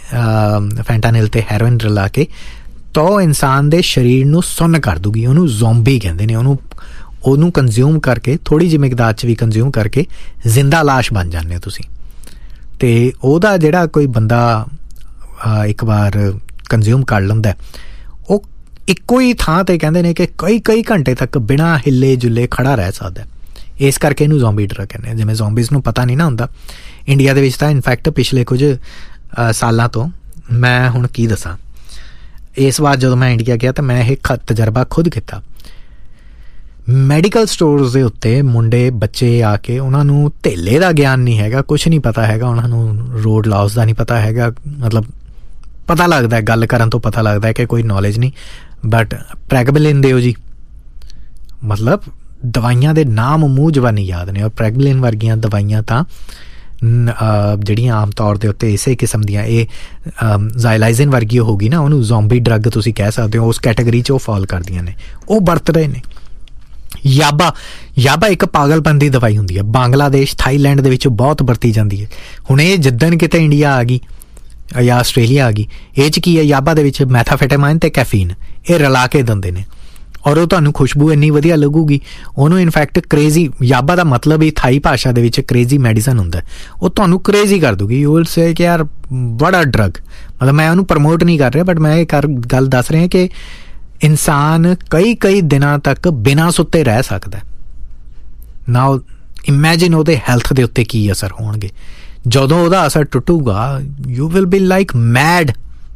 ਅਤੇ ਹੈਰੋਇਨ ਰਲਾ ਕੇ, ਤਾਂ ਉਹ ਇਨਸਾਨ ਦੇ ਸਰੀਰ ਨੂੰ ਸੁੰਨ ਕਰ ਦੂਗੀ। ਉਹਨੂੰ ਜ਼ੋਂਬੀ ਕਹਿੰਦੇ ਨੇ। ਉਹਨੂੰ ਕੰਜ਼ਿਊਮ ਕਰਕੇ, ਥੋੜ੍ਹੀ ਜਿਹੀ ਮਿਕਦਾਰ 'ਚ ਵੀ ਕੰਜ਼ਿਊਮ ਕਰਕੇ ਜ਼ਿੰਦਾ ਲਾਸ਼ ਬਣ ਜਾਂਦੇ ਹੋ ਤੁਸੀਂ। ਅਤੇ ਉਹਦਾ ਜਿਹੜਾ ਕੋਈ ਬੰਦਾ ਇੱਕ ਵਾਰ ਕੰਜ਼ਿਊਮ ਕਰ ਲੈਂਦਾ, ਉਹ ਇੱਕੋ ਹੀ ਥਾਂ 'ਤੇ ਕਹਿੰਦੇ ਨੇ ਕਿ ਕਈ ਘੰਟੇ ਤੱਕ ਬਿਨਾਂ ਹਿੱਲੇ ਜੁੱਲੇ ਖੜਾ ਰਹਿ ਸਕਦਾ। ਇਸ ਕਰਕੇ ਇਹਨੂੰ ਜ਼ੋਂਬੀ ਡਰੱਗ ਕਹਿੰਦੇ ਆ। ਜਿਵੇਂ ਜ਼ੋਂਬੀਜ਼ ਨੂੰ ਪਤਾ ਨਹੀਂ ਨਾ ਹੁੰਦਾ, ਇੰਡੀਆ ਦੇ ਵਿੱਚ ਤਾਂ ਇਨਫੈਕਟ ਪਿਛਲੇ ਕੁਝ ਸਾਲਾਂ ਤੋਂ, ਮੈਂ ਹੁਣ ਕੀ ਦੱਸਾਂ, ਇਸ ਵਾਰ ਜਦੋਂ ਮੈਂ ਇੰਡੀਆ ਗਿਆ ਤਾਂ ਮੈਂ ਇਹ ਤਜਰਬਾ ਖੁਦ ਕੀਤਾ। ਮੈਡੀਕਲ ਸਟੋਰਸ ਦੇ ਉੱਤੇ ਮੁੰਡੇ ਬੱਚੇ ਆ ਕੇ, ਉਹਨਾਂ ਨੂੰ ਧੇਲੇ ਦਾ ਗਿਆਨ ਨਹੀਂ ਹੈਗਾ, ਕੁਛ ਨਹੀਂ ਪਤਾ ਹੈਗਾ ਉਹਨਾਂ ਨੂੰ, ਰੋਡ ਲਾਉਸ ਦਾ ਨਹੀਂ ਪਤਾ ਹੈਗਾ, ਮਤਲਬ ਪਤਾ ਲੱਗਦਾ ਗੱਲ ਕਰਨ ਤੋਂ ਪਤਾ ਲੱਗਦਾ ਕਿ ਕੋਈ ਨੌਲੇਜ ਨਹੀਂ, ਬਟ ਪ੍ਰੈਗਬਲਿਨ ਦਿਓ ਜੀ, ਮਤਲਬ ਦਵਾਈਆਂ ਦੇ ਨਾਮ ਮੂੰਹ ਜ਼ਬਾਨੀ ਯਾਦ ਨੇ। ਔਰ ਪ੍ਰੈਗਬਲਿਨ ਵਰਗੀਆਂ ਦਵਾਈਆਂ ਤਾਂ ਜਿਹੜੀਆਂ ਆਮ ਤੌਰ ਦੇ ਉੱਤੇ ਇਸੇ ਕਿਸਮ ਦੀਆਂ, ਇਹ ਜ਼ਾਈਲਾਈਜ਼ਿਨ ਵਰਗੀ ਹੋ ਗਈ ਨਾ, ਉਹਨੂੰ ਜ਼ੋਂਬੀ ਡਰੱਗ ਤੁਸੀਂ ਕਹਿ ਸਕਦੇ ਹੋ, ਉਸ ਕੈਟਾਗਰੀ 'ਚ ਉਹ ਫਾਲ ਕਰਦੀਆਂ ਨੇ, ਉਹ ਵਰਤ ਰਹੇ ਨੇ। ਯਾਬਾ ਇੱਕ ਪਾਗਲਪਨ ਦੀ ਦਵਾਈ ਹੁੰਦੀ ਹੈ। ਬੰਗਲਾਦੇਸ਼, ਥਾਈਲੈਂਡ ਦੇ ਵਿੱਚ ਬਹੁਤ ਵਰਤੀ ਜਾਂਦੀ ਹੈ। ਹੁਣ ਇਹ ਜਿੱਦਣ ਕਿਤੇ ਇੰਡੀਆ ਆ ਗਈ ਜਾਂ ਆਸਟ੍ਰੇਲੀਆ ਆ ਗਈ, ਇਹ 'ਚ ਕੀ ਹੈ, ਯਾਬਾ ਦੇ ਵਿੱਚ ਮੈਥਾਫੈਟਾਮਾਈਨ ਅਤੇ ਕੈਫੀਨ ਇਹ ਰਲਾ ਕੇ ਦਿੰਦੇ ਨੇ, ਔਰ ਉਹ ਤੁਹਾਨੂੰ ਖੁਸ਼ਬੂ ਇੰਨੀ ਵਧੀਆ ਲੱਗੂਗੀ। ਉਹਨੂੰ ਇਨਫੈਕਟ ਕਰੇਜ਼ੀ, ਯਾਬਾ ਦਾ ਮਤਲਬ ਹੀ ਥਾਈ ਭਾਸ਼ਾ ਦੇ ਵਿੱਚ ਕਰੇਜ਼ੀ ਮੈਡੀਸਨ ਹੁੰਦਾ, ਉਹ ਤੁਹਾਨੂੰ ਕਰੇਜ਼ੀ ਕਰ ਦੂਗੀ। ਯੂ ਵਿਲ ਸੇ ਕਿ ਯਾਰ ਬੜਾ ਡਰੱਗ, ਮਤਲਬ ਮੈਂ ਉਹਨੂੰ ਪ੍ਰਮੋਟ ਨਹੀਂ ਕਰ ਰਿਹਾ, ਬਟ ਮੈਂ ਇਹ ਗੱਲ ਦੱਸ ਰਿਹਾ ਕਿ ਇਨਸਾਨ ਕਈ ਦਿਨਾਂ ਤੱਕ ਬਿਨਾਂ ਸੁੱਤੇ ਰਹਿ ਸਕਦਾ। ਨਾਓ ਇਮੈਜਿਨ ਉਹਦੇ ਹੈਲਥ ਦੇ ਉੱਤੇ ਕੀ ਅਸਰ ਹੋਣਗੇ। ਜਦੋਂ ਉਹਦਾ ਅਸਰ ਟੁੱਟੂਗਾ, you will be like made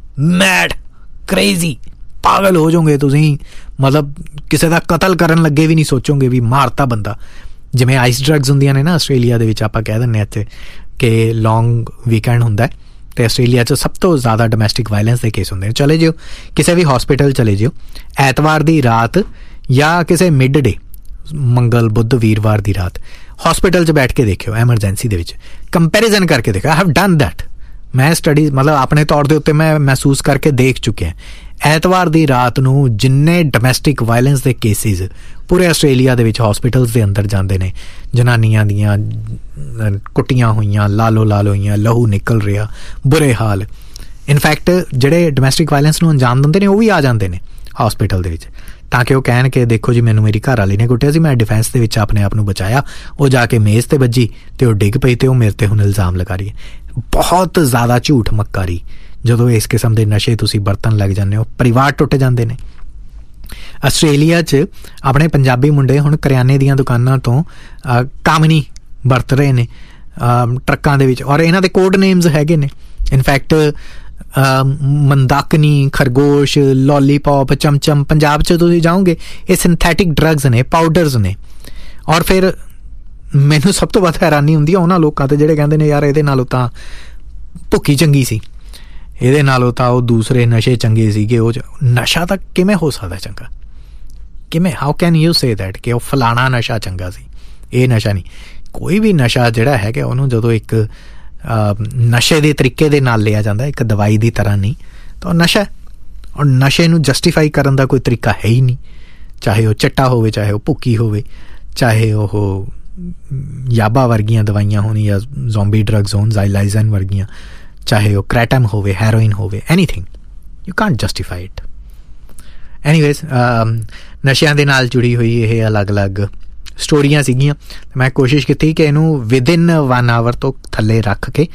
crazy, ਪਾਗਲ ਹੋ ਜਾਓਗੇ ਤੁਸੀਂ, ਮਤਲਬ ਕਿਸੇ ਦਾ ਕਤਲ ਕਰਨ ਲੱਗੇ ਵੀ ਨਹੀਂ ਸੋਚੋਗੇ ਵੀ ਮਾਰਤਾ ਬੰਦਾ। ਜਿਵੇਂ ਆਈਸ ਡਰੱਗਸ ਹੁੰਦੀਆਂ ਨੇ ਨਾ ਆਸਟ੍ਰੇਲੀਆ ਦੇ ਵਿੱਚ, ਆਪਾਂ ਕਹਿ ਦਿੰਦੇ ਹਾਂ ਇੱਥੇ ਕਿ ਲੌਂਗ ਵੀਕਐਂਡ ਹੁੰਦਾ, ਅਤੇ ਆਸਟ੍ਰੇਲੀਆ 'ਚ ਸਭ ਤੋਂ ਜ਼ਿਆਦਾ ਡੋਮੈਸਟਿਕ ਵਾਇਲੈਂਸ ਦੇ ਕੇਸ ਹੁੰਦੇ ਨੇ। ਚਲੇ ਜਿਓ ਕਿਸੇ ਵੀ ਹੌਸਪੀਟਲ ਚਲੇ ਜਿਓ ਐਤਵਾਰ ਦੀ ਰਾਤ ਜਾਂ ਕਿਸੇ ਮਿਡ ਡੇ, ਮੰਗਲ ਬੁੱਧ ਵੀਰਵਾਰ ਦੀ ਰਾਤ, ਹੌਸਪੀਟਲ 'ਚ ਬੈਠ ਕੇ ਦੇਖਿਓ ਐਮਰਜੈਂਸੀ ਦੇ ਵਿੱਚ, ਕੰਪੈਰੀਜ਼ਨ ਕਰਕੇ ਦੇਖਿਓ। I have done that. ਮੈਂ ਸਟੱਡੀ, ਮਤਲਬ ਆਪਣੇ ਤੌਰ ਦੇ ਉੱਤੇ ਮੈਂ ਮਹਿਸੂਸ ਕਰਕੇ ਦੇਖ ਚੁੱਕਿਆ। ਐਤਵਾਰ ਦੀ ਰਾਤ ਨੂੰ ਜਿੰਨੇ ਡੋਮੈਸਟਿਕ ਵਾਇਲੈਂਸ ਦੇ ਕੇਸਿਸ ਪੂਰੇ ਆਸਟ੍ਰੇਲੀਆ ਦੇ ਵਿੱਚ ਹੌਸਪੀਟਲਸ ਦੇ ਅੰਦਰ ਜਾਂਦੇ ਨੇ, ਜਨਾਨੀਆਂ ਦੀਆਂ ਕੁੱਟੀਆਂ ਹੋਈਆਂ, ਲਾਲੋ ਹੋਈਆਂ, ਲਹੂ ਨਿਕਲ ਰਿਹਾ, ਬੁਰੇ ਹਾਲ। ਇਨਫੈਕਟ ਜਿਹੜੇ ਡੋਮੈਸਟਿਕ ਵਾਇਲੈਂਸ ਨੂੰ ਅੰਜਾਮ ਦਿੰਦੇ ਨੇ, ਉਹ ਵੀ ਆ ਜਾਂਦੇ ਨੇ ਹੌਸਪੀਟਲ ਦੇ ਵਿੱਚ, ਤਾਂ ਕਿ ਉਹ ਕਹਿਣ ਕਿ ਦੇਖੋ ਜੀ ਮੈਨੂੰ ਮੇਰੀ ਘਰ ਵਾਲੀ ਨੇ ਕੁੱਟਿਆ ਸੀ, ਮੈਂ ਡਿਫੈਂਸ ਦੇ ਵਿੱਚ ਆਪਣੇ ਆਪ ਨੂੰ ਬਚਾਇਆ, ਉਹ ਜਾ ਕੇ ਮੇਜ਼ 'ਤੇ ਵੱਜੀ ਅਤੇ ਉਹ ਡਿੱਗ ਪਈ ਅਤੇ ਉਹ ਮੇਰੇ 'ਤੇ ਹੁਣ ਇਲਜ਼ਾਮ ਲਗਾ ਰਹੀ ਹੈ। ਬਹੁਤ ਜ਼ਿਆਦਾ ਝੂਠ ਮੱਕਾਰੀ। ਜਦੋਂ ਇਸ ਕਿਸਮ ਦੇ ਨਸ਼ੇ ਤੁਸੀਂ ਵਰਤਣ ਲੱਗ ਜਾਂਦੇ ਹੋ, ਪਰਿਵਾਰ ਟੁੱਟ ਜਾਂਦੇ ਨੇ। ਆਸਟ੍ਰੇਲੀਆ 'ਚ ਆਪਣੇ ਪੰਜਾਬੀ ਮੁੰਡੇ ਹੁਣ ਕਰਿਆਨੇ ਦੀਆਂ ਦੁਕਾਨਾਂ ਤੋਂ ਕਾਮਨੀ ਵਰਤ ਰਹੇ ਨੇ ਟਰੱਕਾਂ ਦੇ ਵਿੱਚ, ਔਰ ਇਹਨਾਂ ਦੇ ਕੋਡ ਨੇਮਸ ਹੈਗੇ ਨੇ। ਇਨਫੈਕਟ ਮੰਦਾਕਨੀ, ਖਰਗੋਸ਼, ਲੋਲੀਪੌਪ, ਚਮਚਮ, ਪੰਜਾਬ 'ਚ ਤੁਸੀਂ ਜਾਓਗੇ ਇਹ ਸਿੰਥੈਟਿਕ ਡਰੱਗਸ ਨੇ, ਪਾਊਡਰਸ ਨੇ। ਔਰ ਫਿਰ ਮੈਨੂੰ ਸਭ ਤੋਂ ਵੱਧ ਹੈਰਾਨੀ ਹੁੰਦੀ ਆ ਉਹਨਾਂ ਲੋਕਾਂ 'ਤੇ ਜਿਹੜੇ ਕਹਿੰਦੇ ਨੇ ਯਾਰ ਇਹਦੇ ਨਾਲੋਂ ਤਾਂ ਭੁੱਕੀ ਚੰਗੀ ਸੀ, ਇਹਦੇ ਨਾਲੋਂ ਤਾਂ ਉਹ ਦੂਸਰੇ ਨਸ਼ੇ ਚੰਗੇ ਸੀਗੇ। ਉਹ ਨਸ਼ਾ ਤਾਂ ਕਿਵੇਂ ਹੋ ਸਕਦਾ ਚੰਗਾ? ਕਿਵੇਂ? How can you say that ਕਿ ਉਹ ਫਲਾਣਾ ਨਸ਼ਾ ਚੰਗਾ ਸੀ, ਇਹ ਨਸ਼ਾ ਨਹੀਂ। ਕੋਈ ਵੀ ਨਸ਼ਾ ਜਿਹੜਾ ਹੈਗਾ ਉਹਨੂੰ ਜਦੋਂ ਇੱਕ ਨਸ਼ੇ ਦੇ ਤਰੀਕੇ ਦੇ ਨਾਲ ਲਿਆ ਜਾਂਦਾ, ਇੱਕ ਦਵਾਈ ਦੀ ਤਰ੍ਹਾਂ ਨਹੀਂ, ਤਾਂ ਉਹ ਨਸ਼ਾ। ਔਰ ਨਸ਼ੇ ਨੂੰ ਜਸਟੀਫਾਈ ਕਰਨ ਦਾ ਕੋਈ ਤਰੀਕਾ ਹੈ ਹੀ ਨਹੀਂ, ਚਾਹੇ ਉਹ ਚੱਟਾ ਹੋਵੇ, ਚਾਹੇ ਉਹ ਭੁੱਕੀ ਹੋਵੇ, ਚਾਹੇ ਉਹ ਯਾਬਾ ਵਰਗੀਆਂ ਦਵਾਈਆਂ ਹੋਣ ਜਾਂ ਜ਼ੋਂਬੀ ਡਰੱਗਸ ਹੋਣ, ਜ਼ਾਈਲਾਈਜ਼ਨ ਵਰਗੀਆਂ, ਚਾਹੇ ਉਹ ਕ੍ਰੈਟਮ ਹੋਵੇ, ਹੈਰੋਇਨ ਹੋਵੇ, anything, you Kant justify it. Anyways, ਨਸ਼ਿਆਂ ਦੇ ਨਾਲ ਜੁੜੀ ਹੋਈ ਇਹ ਅਲੱਗ-ਅਲੱਗ ਸਟੋਰੀਆਂ ਸੀਗੀਆਂ। ਮੈਂ ਕੋਸ਼ਿਸ਼ ਕੀਤੀ ਕਿ ਇਹਨੂੰ ਵਿਦਿਨ 1 ਆਵਰ ਤੋਂ ਥੱਲੇ ਰੱਖ ਕੇ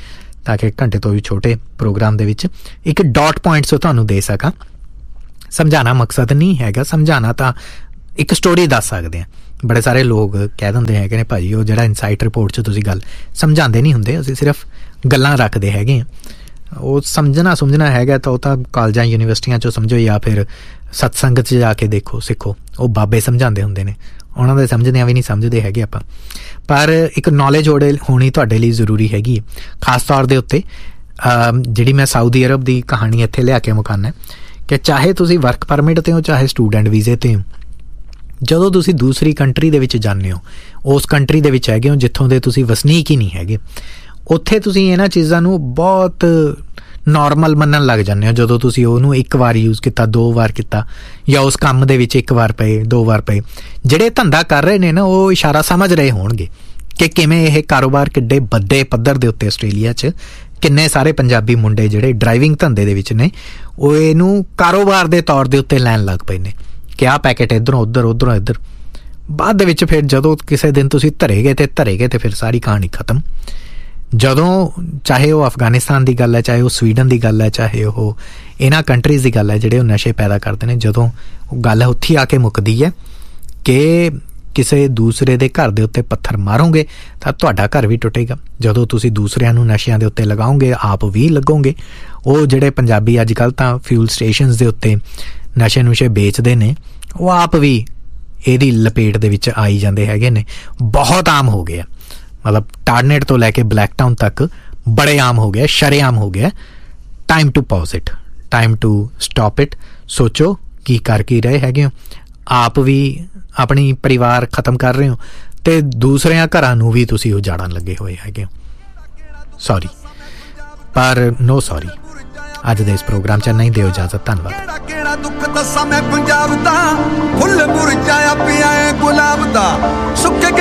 ताकि घंटे तो भी छोटे प्रोग्राम दे विच एक डॉट पॉइंट्स तुहानूं दे सकां। समझाना मकसद नहीं हैगा, समझाना तां एक स्टोरी दस सकदे हैं। बड़े सारे लोग कह दिंदे हैगे ने भाजी वो जिहड़ा इनसाइट रिपोर्ट 'च तुसीं गल समझाते नहीं हुंदे, असीं सिर्फ गल्लां रखदे हैगे। ਉਹ ਸਮਝਣਾ ਹੈਗਾ ਤਾਂ ਉਹ ਤਾਂ ਕਾਲਜਾਂ ਯੂਨੀਵਰਸਿਟੀਆਂ 'ਚੋਂ ਸਮਝੋ ਜਾਂ ਫਿਰ ਸਤਸੰਗ 'ਚ ਜਾ ਕੇ ਦੇਖੋ, ਸਿੱਖੋ। ਉਹ ਬਾਬੇ ਸਮਝਾਉਂਦੇ ਹੁੰਦੇ ਨੇ, ਉਹਨਾਂ ਦੇ ਸਮਝਦਿਆਂ ਵੀ ਨਹੀਂ ਸਮਝਦੇ ਹੈਗੇ ਆਪਾਂ। ਪਰ ਇੱਕ ਨੌਲੇਜ ਹੋਣੀ ਤੁਹਾਡੇ ਲਈ ਜ਼ਰੂਰੀ ਹੈਗੀ, ਖਾਸ ਤੌਰ ਦੇ ਉੱਤੇ ਜਿਹੜੀ ਮੈਂ ਸਾਊਦੀ ਅਰਬ ਦੀ ਕਹਾਣੀ ਇੱਥੇ ਲਿਆ ਕੇ ਮੁਕਾਨਾ ਕਿ ਚਾਹੇ ਤੁਸੀਂ ਵਰਕ ਪਰਮਿਟ 'ਤੇ ਹੋ ਚਾਹੇ ਸਟੂਡੈਂਟ ਵੀਜ਼ੇ 'ਤੇ ਹੋ, ਜਦੋਂ ਤੁਸੀਂ ਦੂਸਰੀ ਕੰਟਰੀ ਦੇ ਵਿੱਚ ਜਾਂਦੇ ਹੋ, ਉਸ ਕੰਟਰੀ ਦੇ ਵਿੱਚ ਹੈਗੇ ਹੋ ਜਿੱਥੋਂ ਦੇ ਤੁਸੀਂ ਵਸਨੀਕ ਹੀ ਨਹੀਂ ਹੈਗੇ, ਉੱਥੇ ਤੁਸੀਂ ਇਹਨਾਂ ਚੀਜ਼ਾਂ ਨੂੰ ਬਹੁਤ ਨੋਰਮਲ ਮੰਨਣ ਲੱਗ ਜਾਂਦੇ ਹੋ। ਜਦੋਂ ਤੁਸੀਂ ਉਹਨੂੰ ਇੱਕ ਵਾਰ ਯੂਜ਼ ਕੀਤਾ, 2 ਵਾਰ ਕੀਤਾ, ਜਾਂ ਉਸ ਕੰਮ ਦੇ ਵਿੱਚ 1 ਵਾਰ ਪਏ, 2 ਵਾਰ ਪਏ, ਜਿਹੜੇ ਧੰਦਾ ਕਰ ਰਹੇ ਨੇ ਨਾ ਉਹ ਇਸ਼ਾਰਾ ਸਮਝ ਰਹੇ ਹੋਣਗੇ ਕਿ ਕਿਵੇਂ ਇਹ ਕਾਰੋਬਾਰ ਕਿੱਡੇ ਵੱਡੇ ਪੱਧਰ ਦੇ ਉੱਤੇ ਆਸਟ੍ਰੇਲੀਆ 'ਚ ਕਿੰਨੇ ਸਾਰੇ ਪੰਜਾਬੀ ਮੁੰਡੇ ਜਿਹੜੇ ਡਰਾਈਵਿੰਗ ਧੰਦੇ ਦੇ ਵਿੱਚ ਨੇ ਉਹ ਇਹਨੂੰ ਕਾਰੋਬਾਰ ਦੇ ਤੌਰ ਦੇ ਉੱਤੇ ਲੈਣ ਲੱਗ ਪਏ ਨੇ ਕਿ ਆਹ ਪੈਕੇਟ ਇੱਧਰੋਂ ਉੱਧਰ, ਉੱਧਰੋਂ ਇੱਧਰ। ਬਾਅਦ ਦੇ ਵਿੱਚ ਫਿਰ ਜਦੋਂ ਕਿਸੇ ਦਿਨ ਤੁਸੀਂ ਧਰੇ ਗਏ ਤੇ ਫਿਰ ਸਾਰੀ ਕਹਾਣੀ ਖਤਮ। ਜਦੋਂ ਚਾਹੇ ਉਹ ਅਫਗਾਨਿਸਤਾਨ ਦੀ ਗੱਲ ਹੈ, ਚਾਹੇ ਉਹ ਸਵੀਡਨ ਦੀ ਗੱਲ ਹੈ, ਚਾਹੇ ਉਹ ਇਹਨਾਂ ਕੰਟਰੀਜ਼ ਦੀ ਗੱਲ ਹੈ ਜਿਹੜੇ ਉਹ ਨਸ਼ੇ ਪੈਦਾ ਕਰਦੇ ਨੇ, ਜਦੋਂ ਉਹ ਗੱਲ ਉੱਥੇ ਆ ਕੇ ਮੁੱਕਦੀ ਹੈ ਕਿ ਕਿਸੇ ਦੂਸਰੇ ਦੇ ਘਰ ਦੇ ਉੱਤੇ ਪੱਥਰ ਮਾਰੋਗੇ ਤਾਂ ਤੁਹਾਡਾ ਘਰ ਵੀ ਟੁੱਟੇਗਾ। ਜਦੋਂ ਤੁਸੀਂ ਦੂਸਰਿਆਂ ਨੂੰ ਨਸ਼ਿਆਂ ਦੇ ਉੱਤੇ ਲਗਾਓਗੇ ਆਪ ਵੀ ਲੱਗੋਗੇ। ਉਹ ਜਿਹੜੇ ਪੰਜਾਬੀ ਅੱਜ ਕੱਲ੍ਹ ਤਾਂ ਫਿਊਲ ਸਟੇਸ਼ਨਸ ਦੇ ਉੱਤੇ ਨਸ਼ੇ ਨੁਸ਼ੇ ਵੇਚਦੇ ਨੇ ਉਹ ਆਪ ਵੀ ਇਹਦੀ ਲਪੇਟ ਦੇ ਵਿੱਚ ਆਈ ਜਾਂਦੇ ਹੈਗੇ ਨੇ। ਬਹੁਤ ਆਮ ਹੋ ਗਿਆ, ਮਤਲਬ ਟਾਰਨੇਟ ਤੋਂ ਲੈ ਕੇ ਬਲੈਕ ਟਾਊਨ ਤੱਕ ਬੜੇ ਆਮ ਹੋ ਗਿਆ, ਸ਼ਰੇਆਮ ਹੋ ਗਿਆ। Time to pause it, time to stop it. ਸੋਚੋ ਕੀ ਕਰ ਕੀ ਰਹੇ ਹੈਗੇ ਹੋ, ਆਪ ਵੀ ਆਪਣੀ ਪਰਿਵਾਰ ਖ਼ਤਮ ਕਰ ਰਹੇ ਹੋ ਅਤੇ ਦੂਸਰਿਆਂ ਘਰਾਂ ਨੂੰ ਵੀ ਤੁਸੀਂ ਉਜਾੜਨ ਲੱਗੇ ਹੋਏ ਹੈਗੇ ਹੋ। ਸੌਰੀ ਪਰ ਨੋ ਸੌਰੀ। ਅੱਜ ਦੇ ਇਸ ਪ੍ਰੋਗਰਾਮ 'ਚ ਨਹੀਂ ਦਿਓ ਇਜਾਜ਼ਤ। ਧੰਨਵਾਦ। ਕਿਹੜਾ ਦੁੱਖ ਦੱਸਾਂ ਮੈਂ ਪੰਜਾਬ ਦਾ, ਫੁੱਲ ਮੁਰਝਾਇਆ ਪਿਆ ਏ ਗੁਲਾਬ ਦਾ, ਸੁੱਕੇ